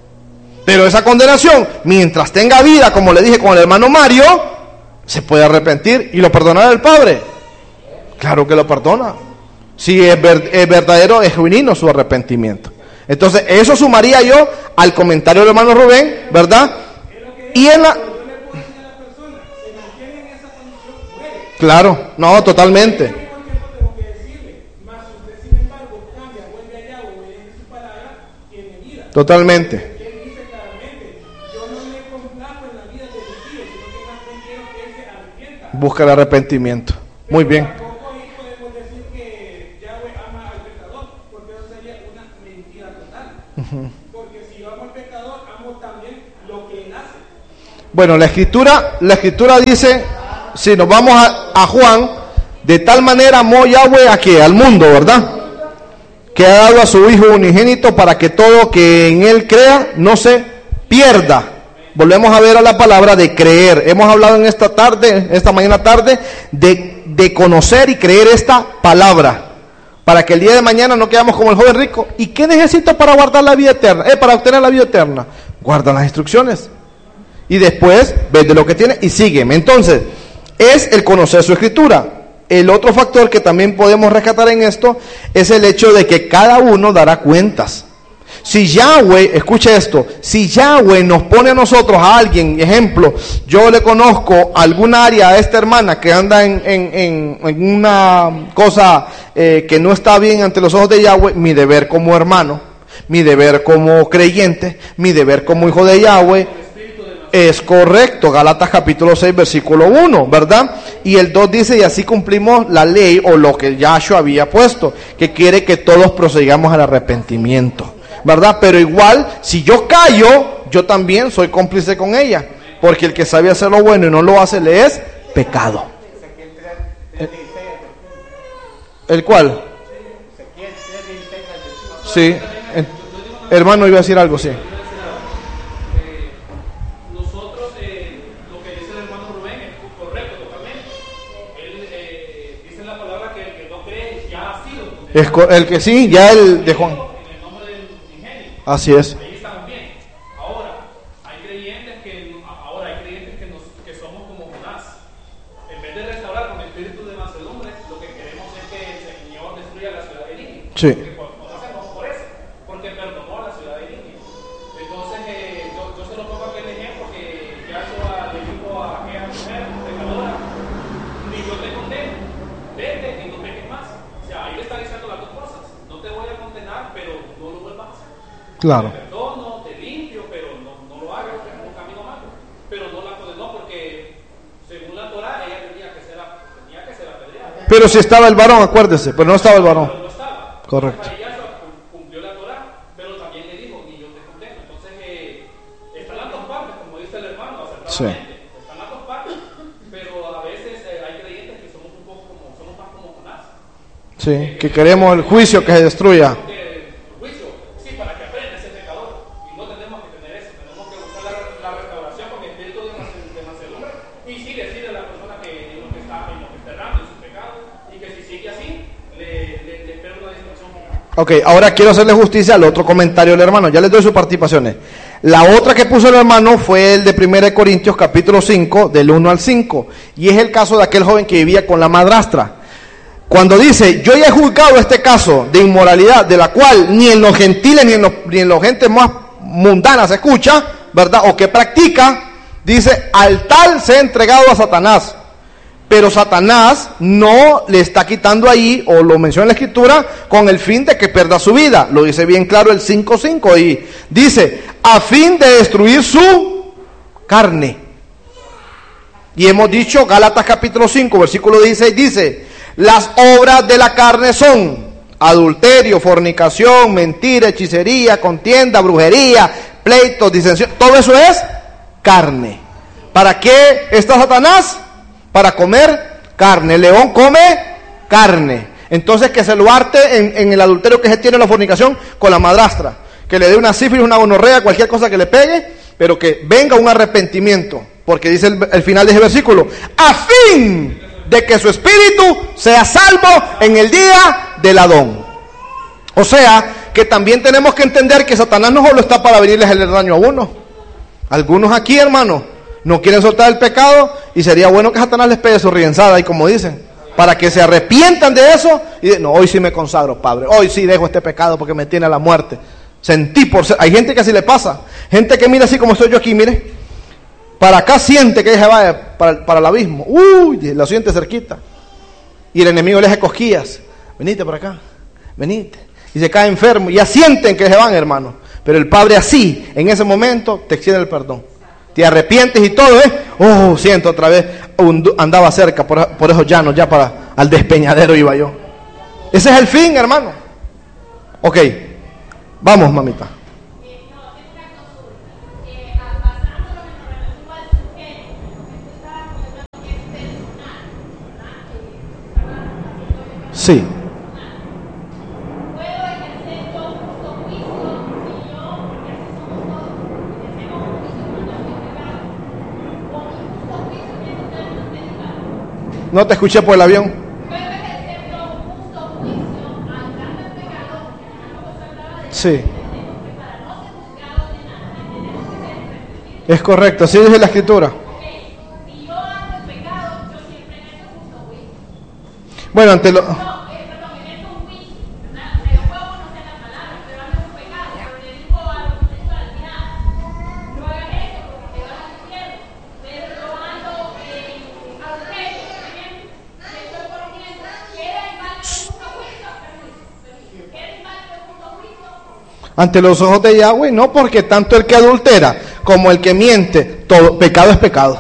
S1: Pero esa condenación, mientras tenga vida, como le dije con el hermano Mario, se puede arrepentir y lo perdonará el Padre. Claro que lo perdona. Si es, ver, es verdadero, es genuino su arrepentimiento. Entonces, eso sumaría yo al comentario del hermano Rubén, ¿verdad? Y en la... Claro, no, totalmente. Totalmente.
S4: Él dice claramente, yo no me complaco en la vida del impío, sino que más bien quiero que él se arrepienta.
S1: Busca el arrepentimiento. Muy bien.
S4: Tampoco ahí podemos decir que Yahweh ama al pecador, porque eso sería una mentira total. Porque si yo amo al pecador, amo también lo que él hace.
S1: Bueno, la escritura, la escritura dice, si nos vamos a, a Juan, De tal manera amó Yahweh a que al mundo, ¿verdad? Que ha dado a su Hijo unigénito para que todo que en Él crea no se pierda. Volvemos a ver a la palabra de creer. Hemos hablado en esta tarde, esta mañana tarde, de, de conocer y creer esta palabra. Para que el día de mañana no quedamos como el joven rico. ¿Y qué necesito para guardar la vida eterna? Eh, para obtener la vida eterna. Guarda las instrucciones. Y después, ves de lo que tiene y sígueme. Entonces, es el conocer su escritura. El otro factor que también podemos rescatar en esto es el hecho de que cada uno dará cuentas. Si Yahweh, escuche esto, si Yahweh nos pone a nosotros a alguien, ejemplo, yo le conozco alguna área a esta hermana que anda en, en, en, en una cosa eh, que no está bien ante los ojos de Yahweh, mi deber como hermano, mi deber como creyente, mi deber como hijo de Yahweh, es correcto. Gálatas capítulo seis versículo uno, ¿verdad? Y el dos dice, y así cumplimos la ley o lo que Yahshua había puesto, que quiere que todos prosigamos al arrepentimiento, ¿verdad? Pero igual, si yo callo, yo también soy cómplice con ella, porque el que sabe hacer lo bueno y no lo hace, le es pecado. ¿El cuál? Sí, el, hermano iba a decir algo, sí. Es el que sí, ya el de Juan. Así es.
S2: Ahí estamos bien. Ahora, hay creyentes que ahora hay creyentes que, nos, que somos como Jonás. En vez de restaurar con espíritu de mansedumbre, lo que queremos es que el Señor destruya la ciudad de Nínive.
S1: Sí.
S2: Porque no hacemos por eso, porque perdonó a la ciudad de Nínive. Entonces, eh, yo, yo se lo pongo aquel ejemplo que Yahshua le dijo a aquella mujer pecadora: ni yo te condeno, vete y no peques más. O sea, ahí le está diciendo las dos cosas. No te voy a condenar, pero no lo vuelvas a hacer.
S1: Claro.
S2: Te perdono, te limpio, pero no, no lo hagas, es un camino malo. Pero no la condenó porque, según la Torah, ella tenía que ser, tenía que ser apedreada.
S1: Pero si estaba el varón, acuérdese, pero no estaba el varón.
S2: Pero no estaba.
S1: Correcto.
S2: Entonces, ella cumplió la Torah, pero también le dijo, ni yo te condeno. Entonces, eh, están las dos partes, como dice el hermano, acertadamente. Sí. Están las dos partes, pero a veces eh, hay creyentes que somos un poco como, somos más como Jonás.
S1: Sí, eh, que queremos el juicio que se destruya. Ok, ahora quiero hacerle justicia al otro comentario del hermano. Ya les doy sus participaciones. La otra que puso el hermano fue el de primera de Corintios capítulo cinco, del uno al cinco. Y es el caso de aquel joven que vivía con la madrastra. Cuando dice, yo ya he juzgado este caso de inmoralidad, de la cual ni en los gentiles ni en los, ni en los gentes más mundanas se escucha, ¿verdad? O que practica, dice, al tal se ha entregado a Satanás. Pero Satanás no le está quitando ahí, o lo menciona en la escritura, con el fin de que pierda su vida. Lo dice bien claro el cinco cinco y dice, a fin de destruir su carne. Y hemos dicho, Gálatas capítulo cinco, versículo dieciséis, dice, las obras de la carne son adulterio, fornicación, mentira, hechicería, contienda, brujería, pleitos, disensión. Todo eso es carne. ¿Para qué está Satanás? Para comer carne. El león come carne. Entonces que se lo arte en, en el adulterio que se tiene, la fornicación con la madrastra, que le dé una sífilis, una gonorrea, cualquier cosa que le pegue, pero que venga un arrepentimiento, porque dice el, el final de ese versículo, a fin de que su espíritu sea salvo en el día del Adón. O sea que también tenemos que entender que Satanás no solo está para venirles a hacer daño a uno. Algunos aquí, hermano, no quieren soltar el pecado, y sería bueno que Satanás les pegue su rienzada, y como dicen, para que se arrepientan de eso, y de, no, hoy sí me consagro, Padre, hoy sí dejo este pecado porque me tiene a la muerte. Sentí por ser, hay gente que así le pasa, gente que mira así como estoy yo aquí, mire, para acá siente que se va para, para el abismo, uy, lo siente cerquita, y el enemigo le hace cosquillas, venite por acá, venite, y se cae enfermo, y ya sienten que se van, hermano, pero el Padre así, en ese momento, te extiende el perdón. Te arrepientes y todo, ¿eh? Oh, siento otra vez, andaba cerca por, por esos llanos, ya para al despeñadero iba yo. Ese es el fin, hermano. Ok, vamos, mamita. Sí. No te escuché por el avión. Sí. Es correcto, así dice la escritura. Bueno, ante lo... Ante los ojos de Yahweh, no, porque tanto el que adultera como el que miente, todo pecado es pecado.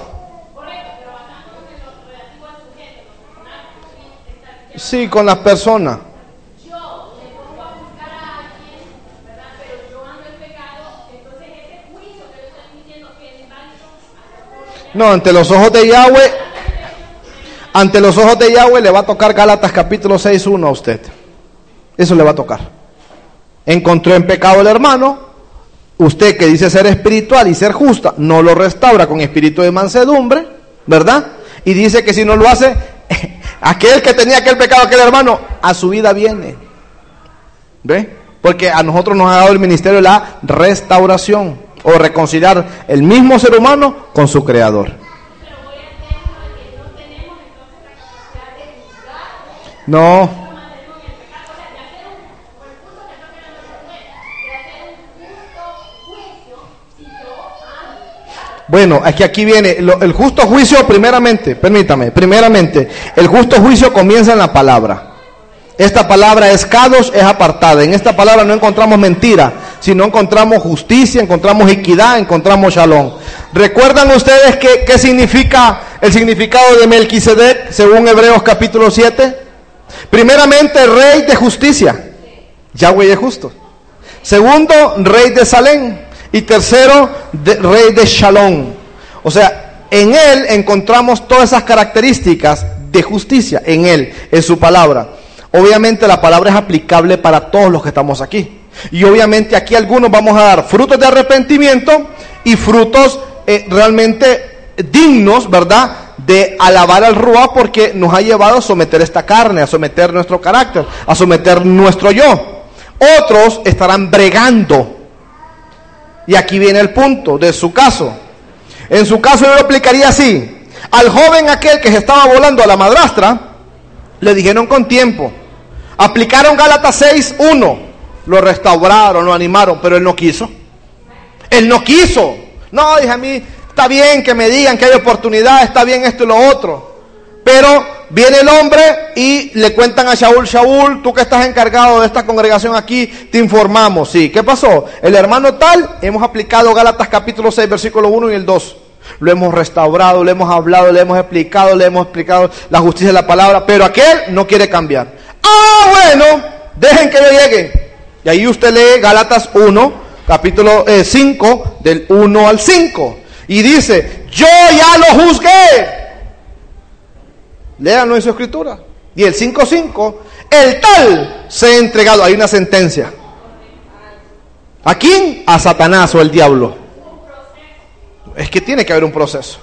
S1: Sí, con las personas. No, ante los ojos de Yahweh, ante los ojos de Yahweh le va a tocar Gálatas capítulo seis, uno a usted. Eso le va a tocar. Encontró en pecado el hermano, usted que dice ser espiritual y ser justa, no lo restaura con espíritu de mansedumbre, ¿verdad? Y dice que si no lo hace, aquel que tenía aquel pecado, aquel hermano, a su vida viene. ¿Ve? Porque a nosotros nos ha dado el ministerio de la restauración, o reconciliar el mismo ser humano con su creador. No. Bueno, es que aquí viene lo, el justo juicio primeramente, permítame, primeramente, el justo juicio comienza en la palabra. Esta palabra es kadosh, es apartada. En esta palabra no encontramos mentira, sino encontramos justicia, encontramos equidad, encontramos shalom. ¿Recuerdan ustedes qué, qué significa el significado de Melquisedec según Hebreos capítulo siete? Primeramente, rey de justicia. Yahweh es justo. Segundo, rey de Salem. Y tercero, de, rey de Shalom. O sea, en él encontramos todas esas características de justicia, en él, en su palabra. Obviamente la palabra es aplicable para todos los que estamos aquí. Y obviamente aquí algunos vamos a dar frutos de arrepentimiento y frutos eh, realmente dignos, ¿verdad?, de alabar al Ruach, porque nos ha llevado a someter esta carne, a someter nuestro carácter, a someter nuestro yo. Otros estarán bregando. Y aquí viene el punto de su caso. En su caso yo lo aplicaría así. Al joven aquel que se estaba volando a la madrastra, le dijeron con tiempo. Aplicaron Gálatas seis, uno. Lo restauraron, lo animaron, pero él no quiso. Él no quiso. No, dije a mí, está bien que me digan que hay oportunidad, está bien esto y lo otro. Pero viene el hombre y le cuentan a Shaul, Shaul, tú que estás encargado de esta congregación aquí, te informamos. Sí, ¿qué pasó? El hermano tal, hemos aplicado Gálatas capítulo seis, versículo uno y el dos. Lo hemos restaurado, le hemos hablado, le hemos explicado, le hemos explicado la justicia de la palabra, pero aquel no quiere cambiar. Ah, bueno, dejen que yo llegue. Y ahí usted lee Gálatas uno, capítulo eh, cinco, del uno al cinco. Y dice, yo ya lo juzgué. Léanlo en su escritura. Y el cinco cinco, el tal se ha entregado. Hay una sentencia. ¿A quién? A Satanás o el diablo. Es que tiene que haber un proceso.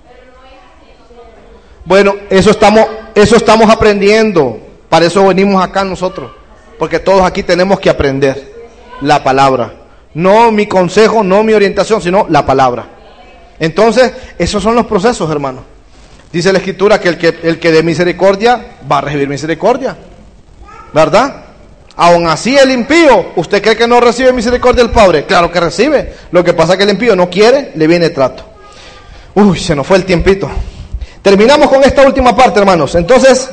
S1: Bueno, eso estamos, eso estamos aprendiendo. Para eso venimos acá nosotros. Porque todos aquí tenemos que aprender la palabra. No mi consejo, no mi orientación, sino la palabra. Entonces, esos son los procesos, hermanos. Dice la escritura que el que el que dé misericordia va a recibir misericordia, ¿verdad? Aún así el impío, ¿usted cree que no recibe misericordia del Padre? Claro que recibe. Lo que pasa es que el impío no quiere, le viene trato. Uy, se nos fue el tiempito. Terminamos con esta última parte, hermanos. Entonces,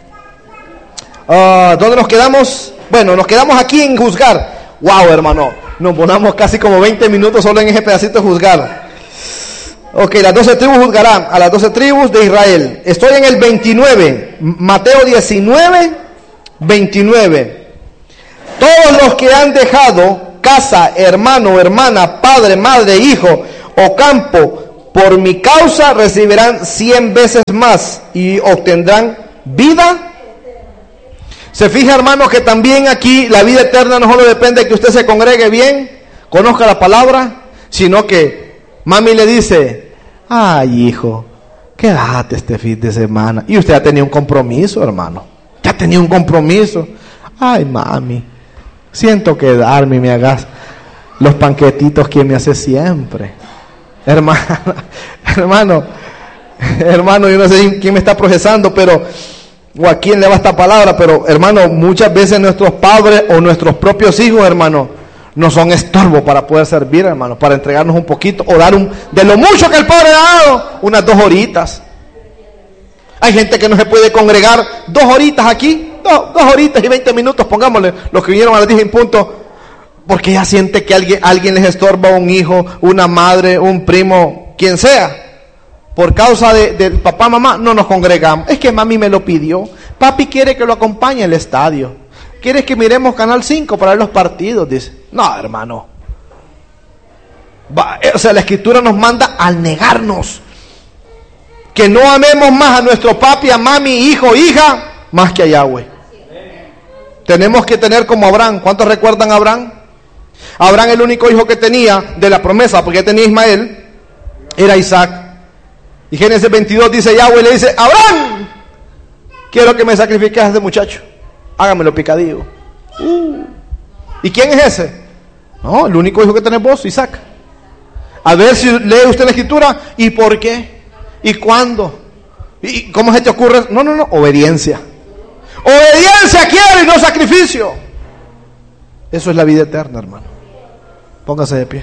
S1: uh, ¿dónde nos quedamos? Bueno, nos quedamos aquí en juzgar. Wow, hermano, nos ponemos casi como veinte minutos solo en ese pedacito de juzgar. Ok, las doce tribus juzgarán a las doce tribus de Israel. Estoy en el veintinueve, Mateo diecinueve, veintinueve. Todos los que han dejado casa, hermano, hermana, padre, madre, hijo o campo por mi causa recibirán cien veces más y obtendrán vida. Se fija, hermano, que también aquí la vida eterna no solo depende de que usted se congregue bien, conozca la palabra, sino que mami le dice, ay, hijo, quédate este fin de semana. Y usted ya tenía un compromiso, hermano. Ya tenía un compromiso. Ay, mami, siento quedarme y me hagas los panquetitos que me hace siempre. Hermana, hermano, hermano, yo no sé quién me está procesando, pero o a quién le va esta palabra, pero hermano, muchas veces nuestros padres o nuestros propios hijos, hermano, no son estorbo para poder servir, hermano, para entregarnos un poquito o dar un, de lo mucho que el Padre ha dado, unas dos horitas. Hay gente que no se puede congregar dos horitas aquí, dos, dos horitas y veinte minutos, pongámosle, los que vinieron a las diez en punto, porque ya siente que alguien, alguien les estorba, un hijo, una madre, un primo, quien sea. Por causa de, del papá, mamá, no nos congregamos. Es que mami me lo pidió. Papi quiere que lo acompañe al estadio. ¿Quieres que miremos Canal cinco para ver los partidos? Dice. No, hermano. Va, o sea, la Escritura nos manda al negarnos. Que no amemos más a nuestro papi, a mami, hijo, hija, más que a Yahweh. Tenemos que tener como Abraham. ¿Cuántos recuerdan a Abraham? Abraham, el único hijo que tenía de la promesa, porque ya tenía Ismael, era Isaac. Y Génesis veintidós dice, Yahweh le dice, Abraham, quiero que me sacrifiques a este muchacho, hágamelo picadillo. Uh. ¿Y quién es ese? No, el único hijo que tenés vos, Isaac. A ver si lee usted la Escritura, ¿y por qué? ¿Y cuándo? ¿Y cómo se te ocurre? No, no, no, obediencia. Obediencia quiero y no sacrificio. Eso es la vida eterna, hermano. Póngase de pie.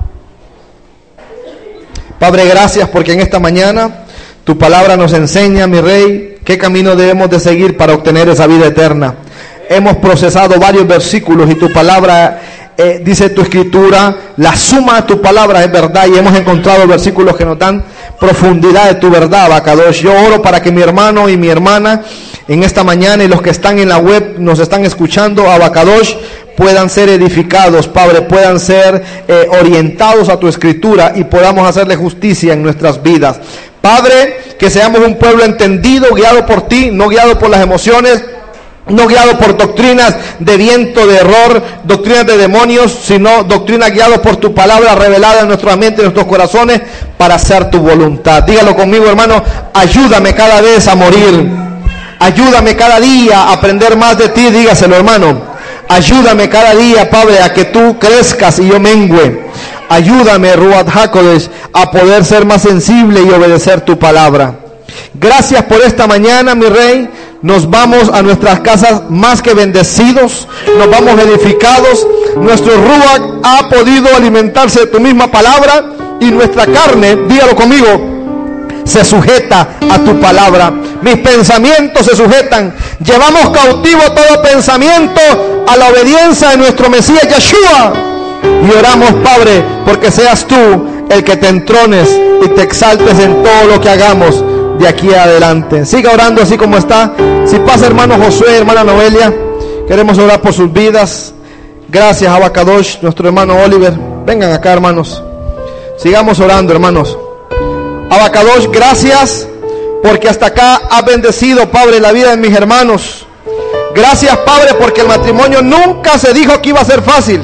S1: Padre, gracias porque en esta mañana tu palabra nos enseña, mi Rey, qué camino debemos de seguir para obtener esa vida eterna. Hemos procesado varios versículos y tu palabra, eh, dice tu Escritura, la suma de tu palabra es verdad, y hemos encontrado versículos que nos dan profundidad de tu verdad, Abacadosh. Yo oro para que mi hermano y mi hermana en esta mañana y los que están en la web nos están escuchando, Abacadosh, puedan ser edificados, Padre, puedan ser eh, orientados a tu Escritura y podamos hacerle justicia en nuestras vidas. Padre, que seamos un pueblo entendido, guiado por ti, no guiado por las emociones, no guiado por doctrinas de viento, de error, doctrinas de demonios, sino doctrinas guiadas por tu palabra revelada en nuestra mente, en nuestros corazones, para hacer tu voluntad. Dígalo conmigo, hermano, ayúdame cada vez a morir, ayúdame cada día a aprender más de ti, dígaselo, hermano. Ayúdame cada día, Padre, a que tú crezcas y yo mengüe. Ayúdame, Ruach HaKodesh, a poder ser más sensible y obedecer tu palabra. Gracias por esta mañana, mi Rey. Nos vamos a nuestras casas más que bendecidos. Nos vamos edificados. Nuestro Ruach ha podido alimentarse de tu misma palabra. Y nuestra carne, dígalo conmigo, se sujeta a tu palabra. Mis pensamientos se sujetan. Llevamos cautivo todo pensamiento a la obediencia de nuestro Mesías Yeshua. Y oramos, Padre, porque seas tú el que te entrones y te exaltes en todo lo que hagamos de aquí adelante. Siga orando así como está. Si pasa, hermano Josué, hermana Noelia, queremos orar por sus vidas. Gracias, Abacadosh, nuestro hermano Oliver. Vengan acá, hermanos. Sigamos orando, hermanos. Abacadosh, gracias porque hasta acá has bendecido, Padre, la vida de mis hermanos. Gracias, Padre, porque el matrimonio nunca se dijo que iba a ser fácil.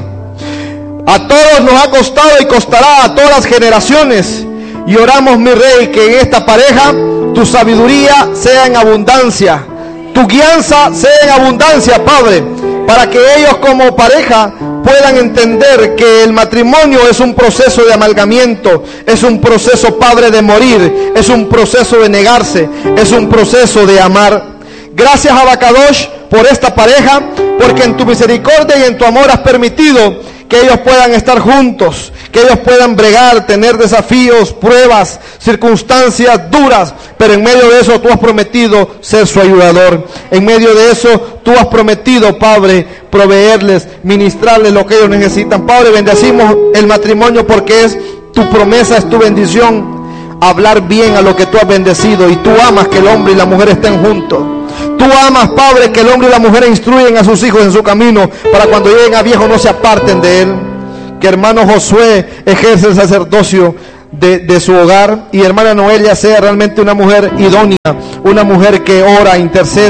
S1: A todos nos ha costado y costará a todas las generaciones. Y oramos, mi Rey, que en esta pareja tu sabiduría sea en abundancia, tu guianza sea en abundancia, Padre, para que ellos como pareja puedan entender que el matrimonio es un proceso de amalgamiento, es un proceso, Padre, de morir, es un proceso de negarse, es un proceso de amar. Gracias, Abacadosh, por esta pareja, porque en tu misericordia y en tu amor has permitido que ellos puedan estar juntos, que ellos puedan bregar, tener desafíos, pruebas, circunstancias duras, pero en medio de eso tú has prometido ser su ayudador. En medio de eso tú has prometido, Padre, proveerles, ministrarles lo que ellos necesitan. Padre, bendecimos el matrimonio porque es tu promesa, es tu bendición, hablar bien a lo que tú has bendecido, y tú amas que el hombre y la mujer estén juntos. Tú amas, Padre, que el hombre y la mujer instruyen a sus hijos en su camino, para cuando lleguen a viejo no se aparten de él. Que hermano Josué ejerce el sacerdocio de, de su hogar, y hermana Noelia sea realmente una mujer idónea, una mujer que ora, interceda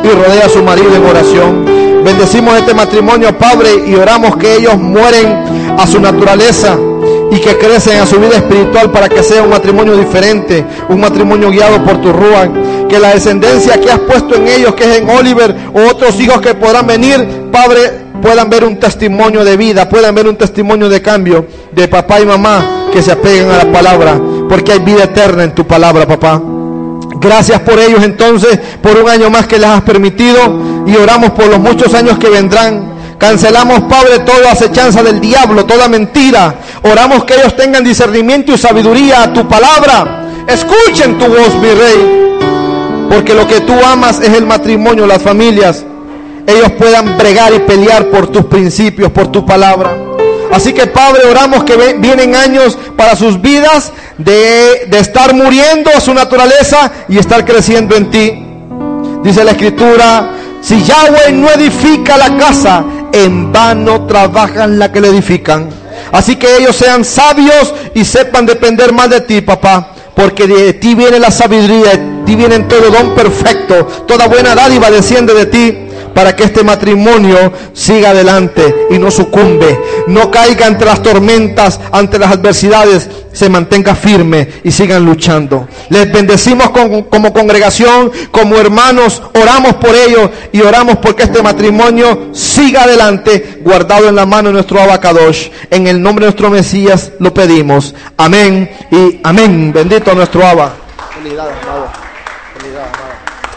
S1: y rodea a su marido en oración. Bendecimos este matrimonio, Padre, y oramos que ellos mueren a su naturaleza y que crecen a su vida espiritual para que sea un matrimonio diferente, un matrimonio guiado por tu Ruach. Que la descendencia que has puesto en ellos, que es en Oliver, o otros hijos que podrán venir, Padre, puedan ver un testimonio de vida, puedan ver un testimonio de cambio de papá y mamá que se apeguen a la palabra, porque hay vida eterna en tu palabra, papá. Gracias por ellos entonces, por un año más que les has permitido, y oramos por los muchos años que vendrán. Cancelamos, Padre, toda acechanza del diablo, toda mentira. Oramos que ellos tengan discernimiento y sabiduría a tu palabra. Escuchen tu voz, mi Rey, porque lo que tú amas es el matrimonio, las familias. Ellos puedan bregar y pelear por tus principios, por tu palabra. Así que, Padre, oramos que vienen años para sus vidas de, de estar muriendo a su naturaleza y estar creciendo en ti. Dice la Escritura: si Yahweh no edifica la casa, en vano trabajan la que le edifican. Así que ellos sean sabios y sepan depender más de ti, papá, porque de ti viene la sabiduría, de ti viene todo don perfecto, toda buena dádiva desciende de ti, para que este matrimonio siga adelante y no sucumbe, no caiga ante las tormentas, ante las adversidades, se mantenga firme y sigan luchando. Les bendecimos con, como congregación, como hermanos, oramos por ellos y oramos porque este matrimonio siga adelante, guardado en la mano de nuestro Abacadosh. En el nombre de nuestro Mesías lo pedimos. Amén y amén. Bendito nuestro Abba. Felicidades, amado. Felicidades, amado.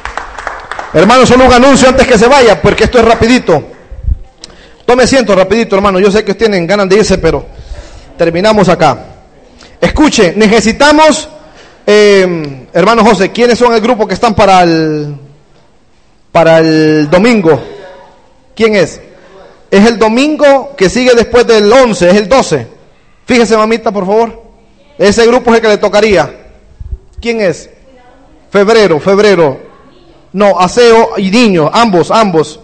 S1: Hermano, solo un anuncio antes que se vaya, porque esto es rapidito. Tome asiento rapidito, hermano. Yo sé que tienen ganas de irse, pero terminamos acá. Escuche, necesitamos, eh, hermano José, ¿quiénes son el grupo que están para el, para el domingo? ¿Quién es? Es el domingo que sigue después del once, es el doce. Fíjese, mamita, por favor. Ese grupo es el que le tocaría. ¿Quién es? Febrero, febrero. No, aseo y niños, ambos, ambos.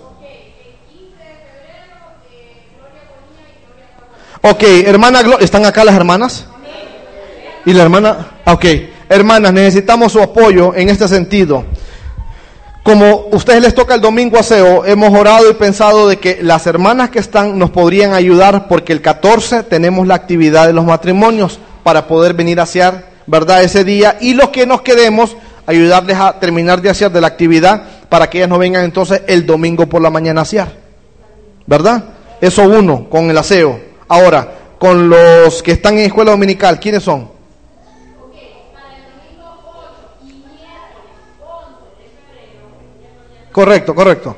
S1: Ok, hermana Gloria, ¿están acá las hermanas? Y la hermana, ok, hermanas, necesitamos su apoyo en este sentido. Como a ustedes les toca el domingo aseo, hemos orado y pensado de que las hermanas que están nos podrían ayudar, porque el catorce tenemos la actividad de los matrimonios para poder venir a asear, ¿verdad? Ese día, y los que nos quedemos, ayudarles a terminar de hacer de la actividad para que ellas no vengan entonces el domingo por la mañana a asear, ¿verdad? Eso uno, con el aseo. Ahora, con los que están en escuela dominical, ¿quiénes son? Correcto, correcto.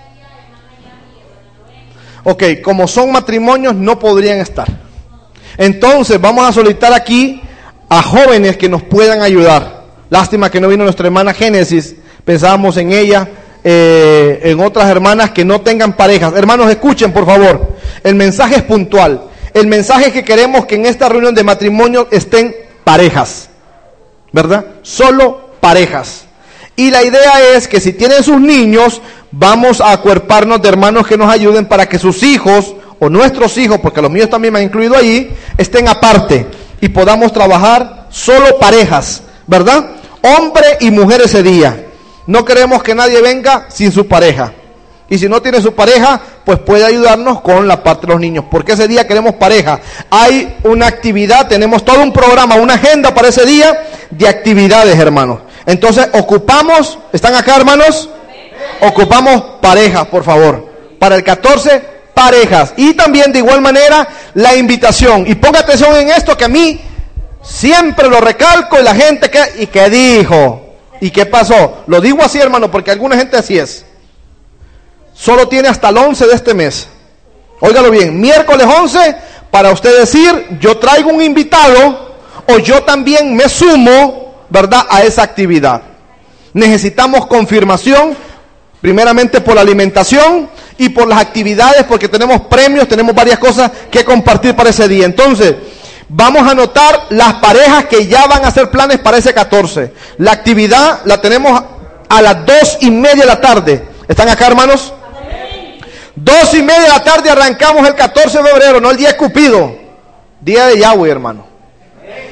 S1: Ok, como son matrimonios no podrían estar. Entonces vamos a solicitar aquí a jóvenes que nos puedan ayudar. Lástima que no vino nuestra hermana Génesis, pensábamos en ella, eh, en otras hermanas que no tengan parejas. Hermanos, escuchen por favor, el mensaje es puntual. El mensaje es que queremos que en esta reunión de matrimonio estén parejas, ¿verdad? Solo parejas. Y la idea es que si tienen sus niños, vamos a acuerparnos de hermanos que nos ayuden para que sus hijos, o nuestros hijos, porque los míos también me han incluido ahí, estén aparte y podamos trabajar solo parejas, ¿verdad? Hombre y mujer ese día. No queremos que nadie venga sin su pareja. Y si no tiene su pareja, pues puede ayudarnos con la parte de los niños, porque ese día queremos pareja. Hay una actividad, tenemos todo un programa, una agenda para ese día de actividades, hermanos. Entonces ocupamos, ¿están acá, hermanos? Ocupamos parejas, por favor. Para el catorce, parejas. Y también de igual manera la invitación. Y ponga atención en esto, que a mí siempre lo recalco, y la gente que, ¿y qué dijo? ¿Y qué pasó? Lo digo así, hermano, porque alguna gente así es. Solo tiene hasta el once de este mes. Óigalo bien, miércoles once, para usted decir, yo traigo un invitado, o yo también me sumo, ¿verdad?, a esa actividad. Necesitamos confirmación, primeramente por la alimentación y por las actividades, porque tenemos premios, tenemos varias cosas que compartir para ese día. Entonces, vamos a anotar las parejas que ya van a hacer planes para ese catorce. La actividad la tenemos a las dos y media de la tarde. ¿Están acá, hermanos? Dos y media de la tarde arrancamos el catorce de febrero, no el día de Cupido, día de Yahweh, hermano.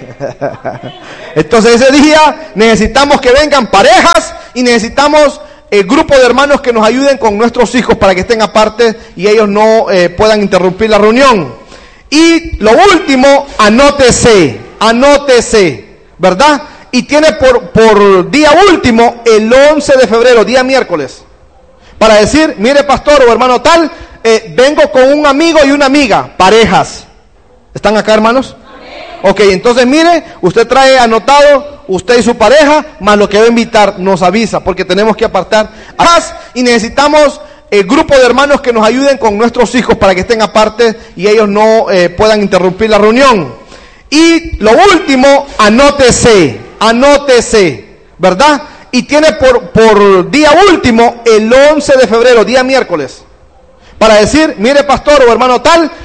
S1: Entonces ese día necesitamos que vengan parejas y necesitamos el grupo de hermanos que nos ayuden con nuestros hijos para que estén aparte y ellos no eh, puedan interrumpir la reunión. Y lo último, anótese, anótese, ¿verdad? Y tiene por, por día último el once de febrero, día miércoles, para decir, mire pastor o hermano tal, eh, vengo con un amigo y una amiga, parejas. ¿Están acá, hermanos? Ok, entonces mire, usted trae anotado, usted y su pareja, más lo que va a invitar, nos avisa, porque tenemos que apartar. Además, y necesitamos el grupo de hermanos que nos ayuden con nuestros hijos para que estén aparte y ellos no eh, puedan interrumpir la reunión. Y lo último, anótese, anótese, ¿verdad? Y tiene por, por día último el once de febrero, día miércoles, para decir, mire pastor o hermano tal,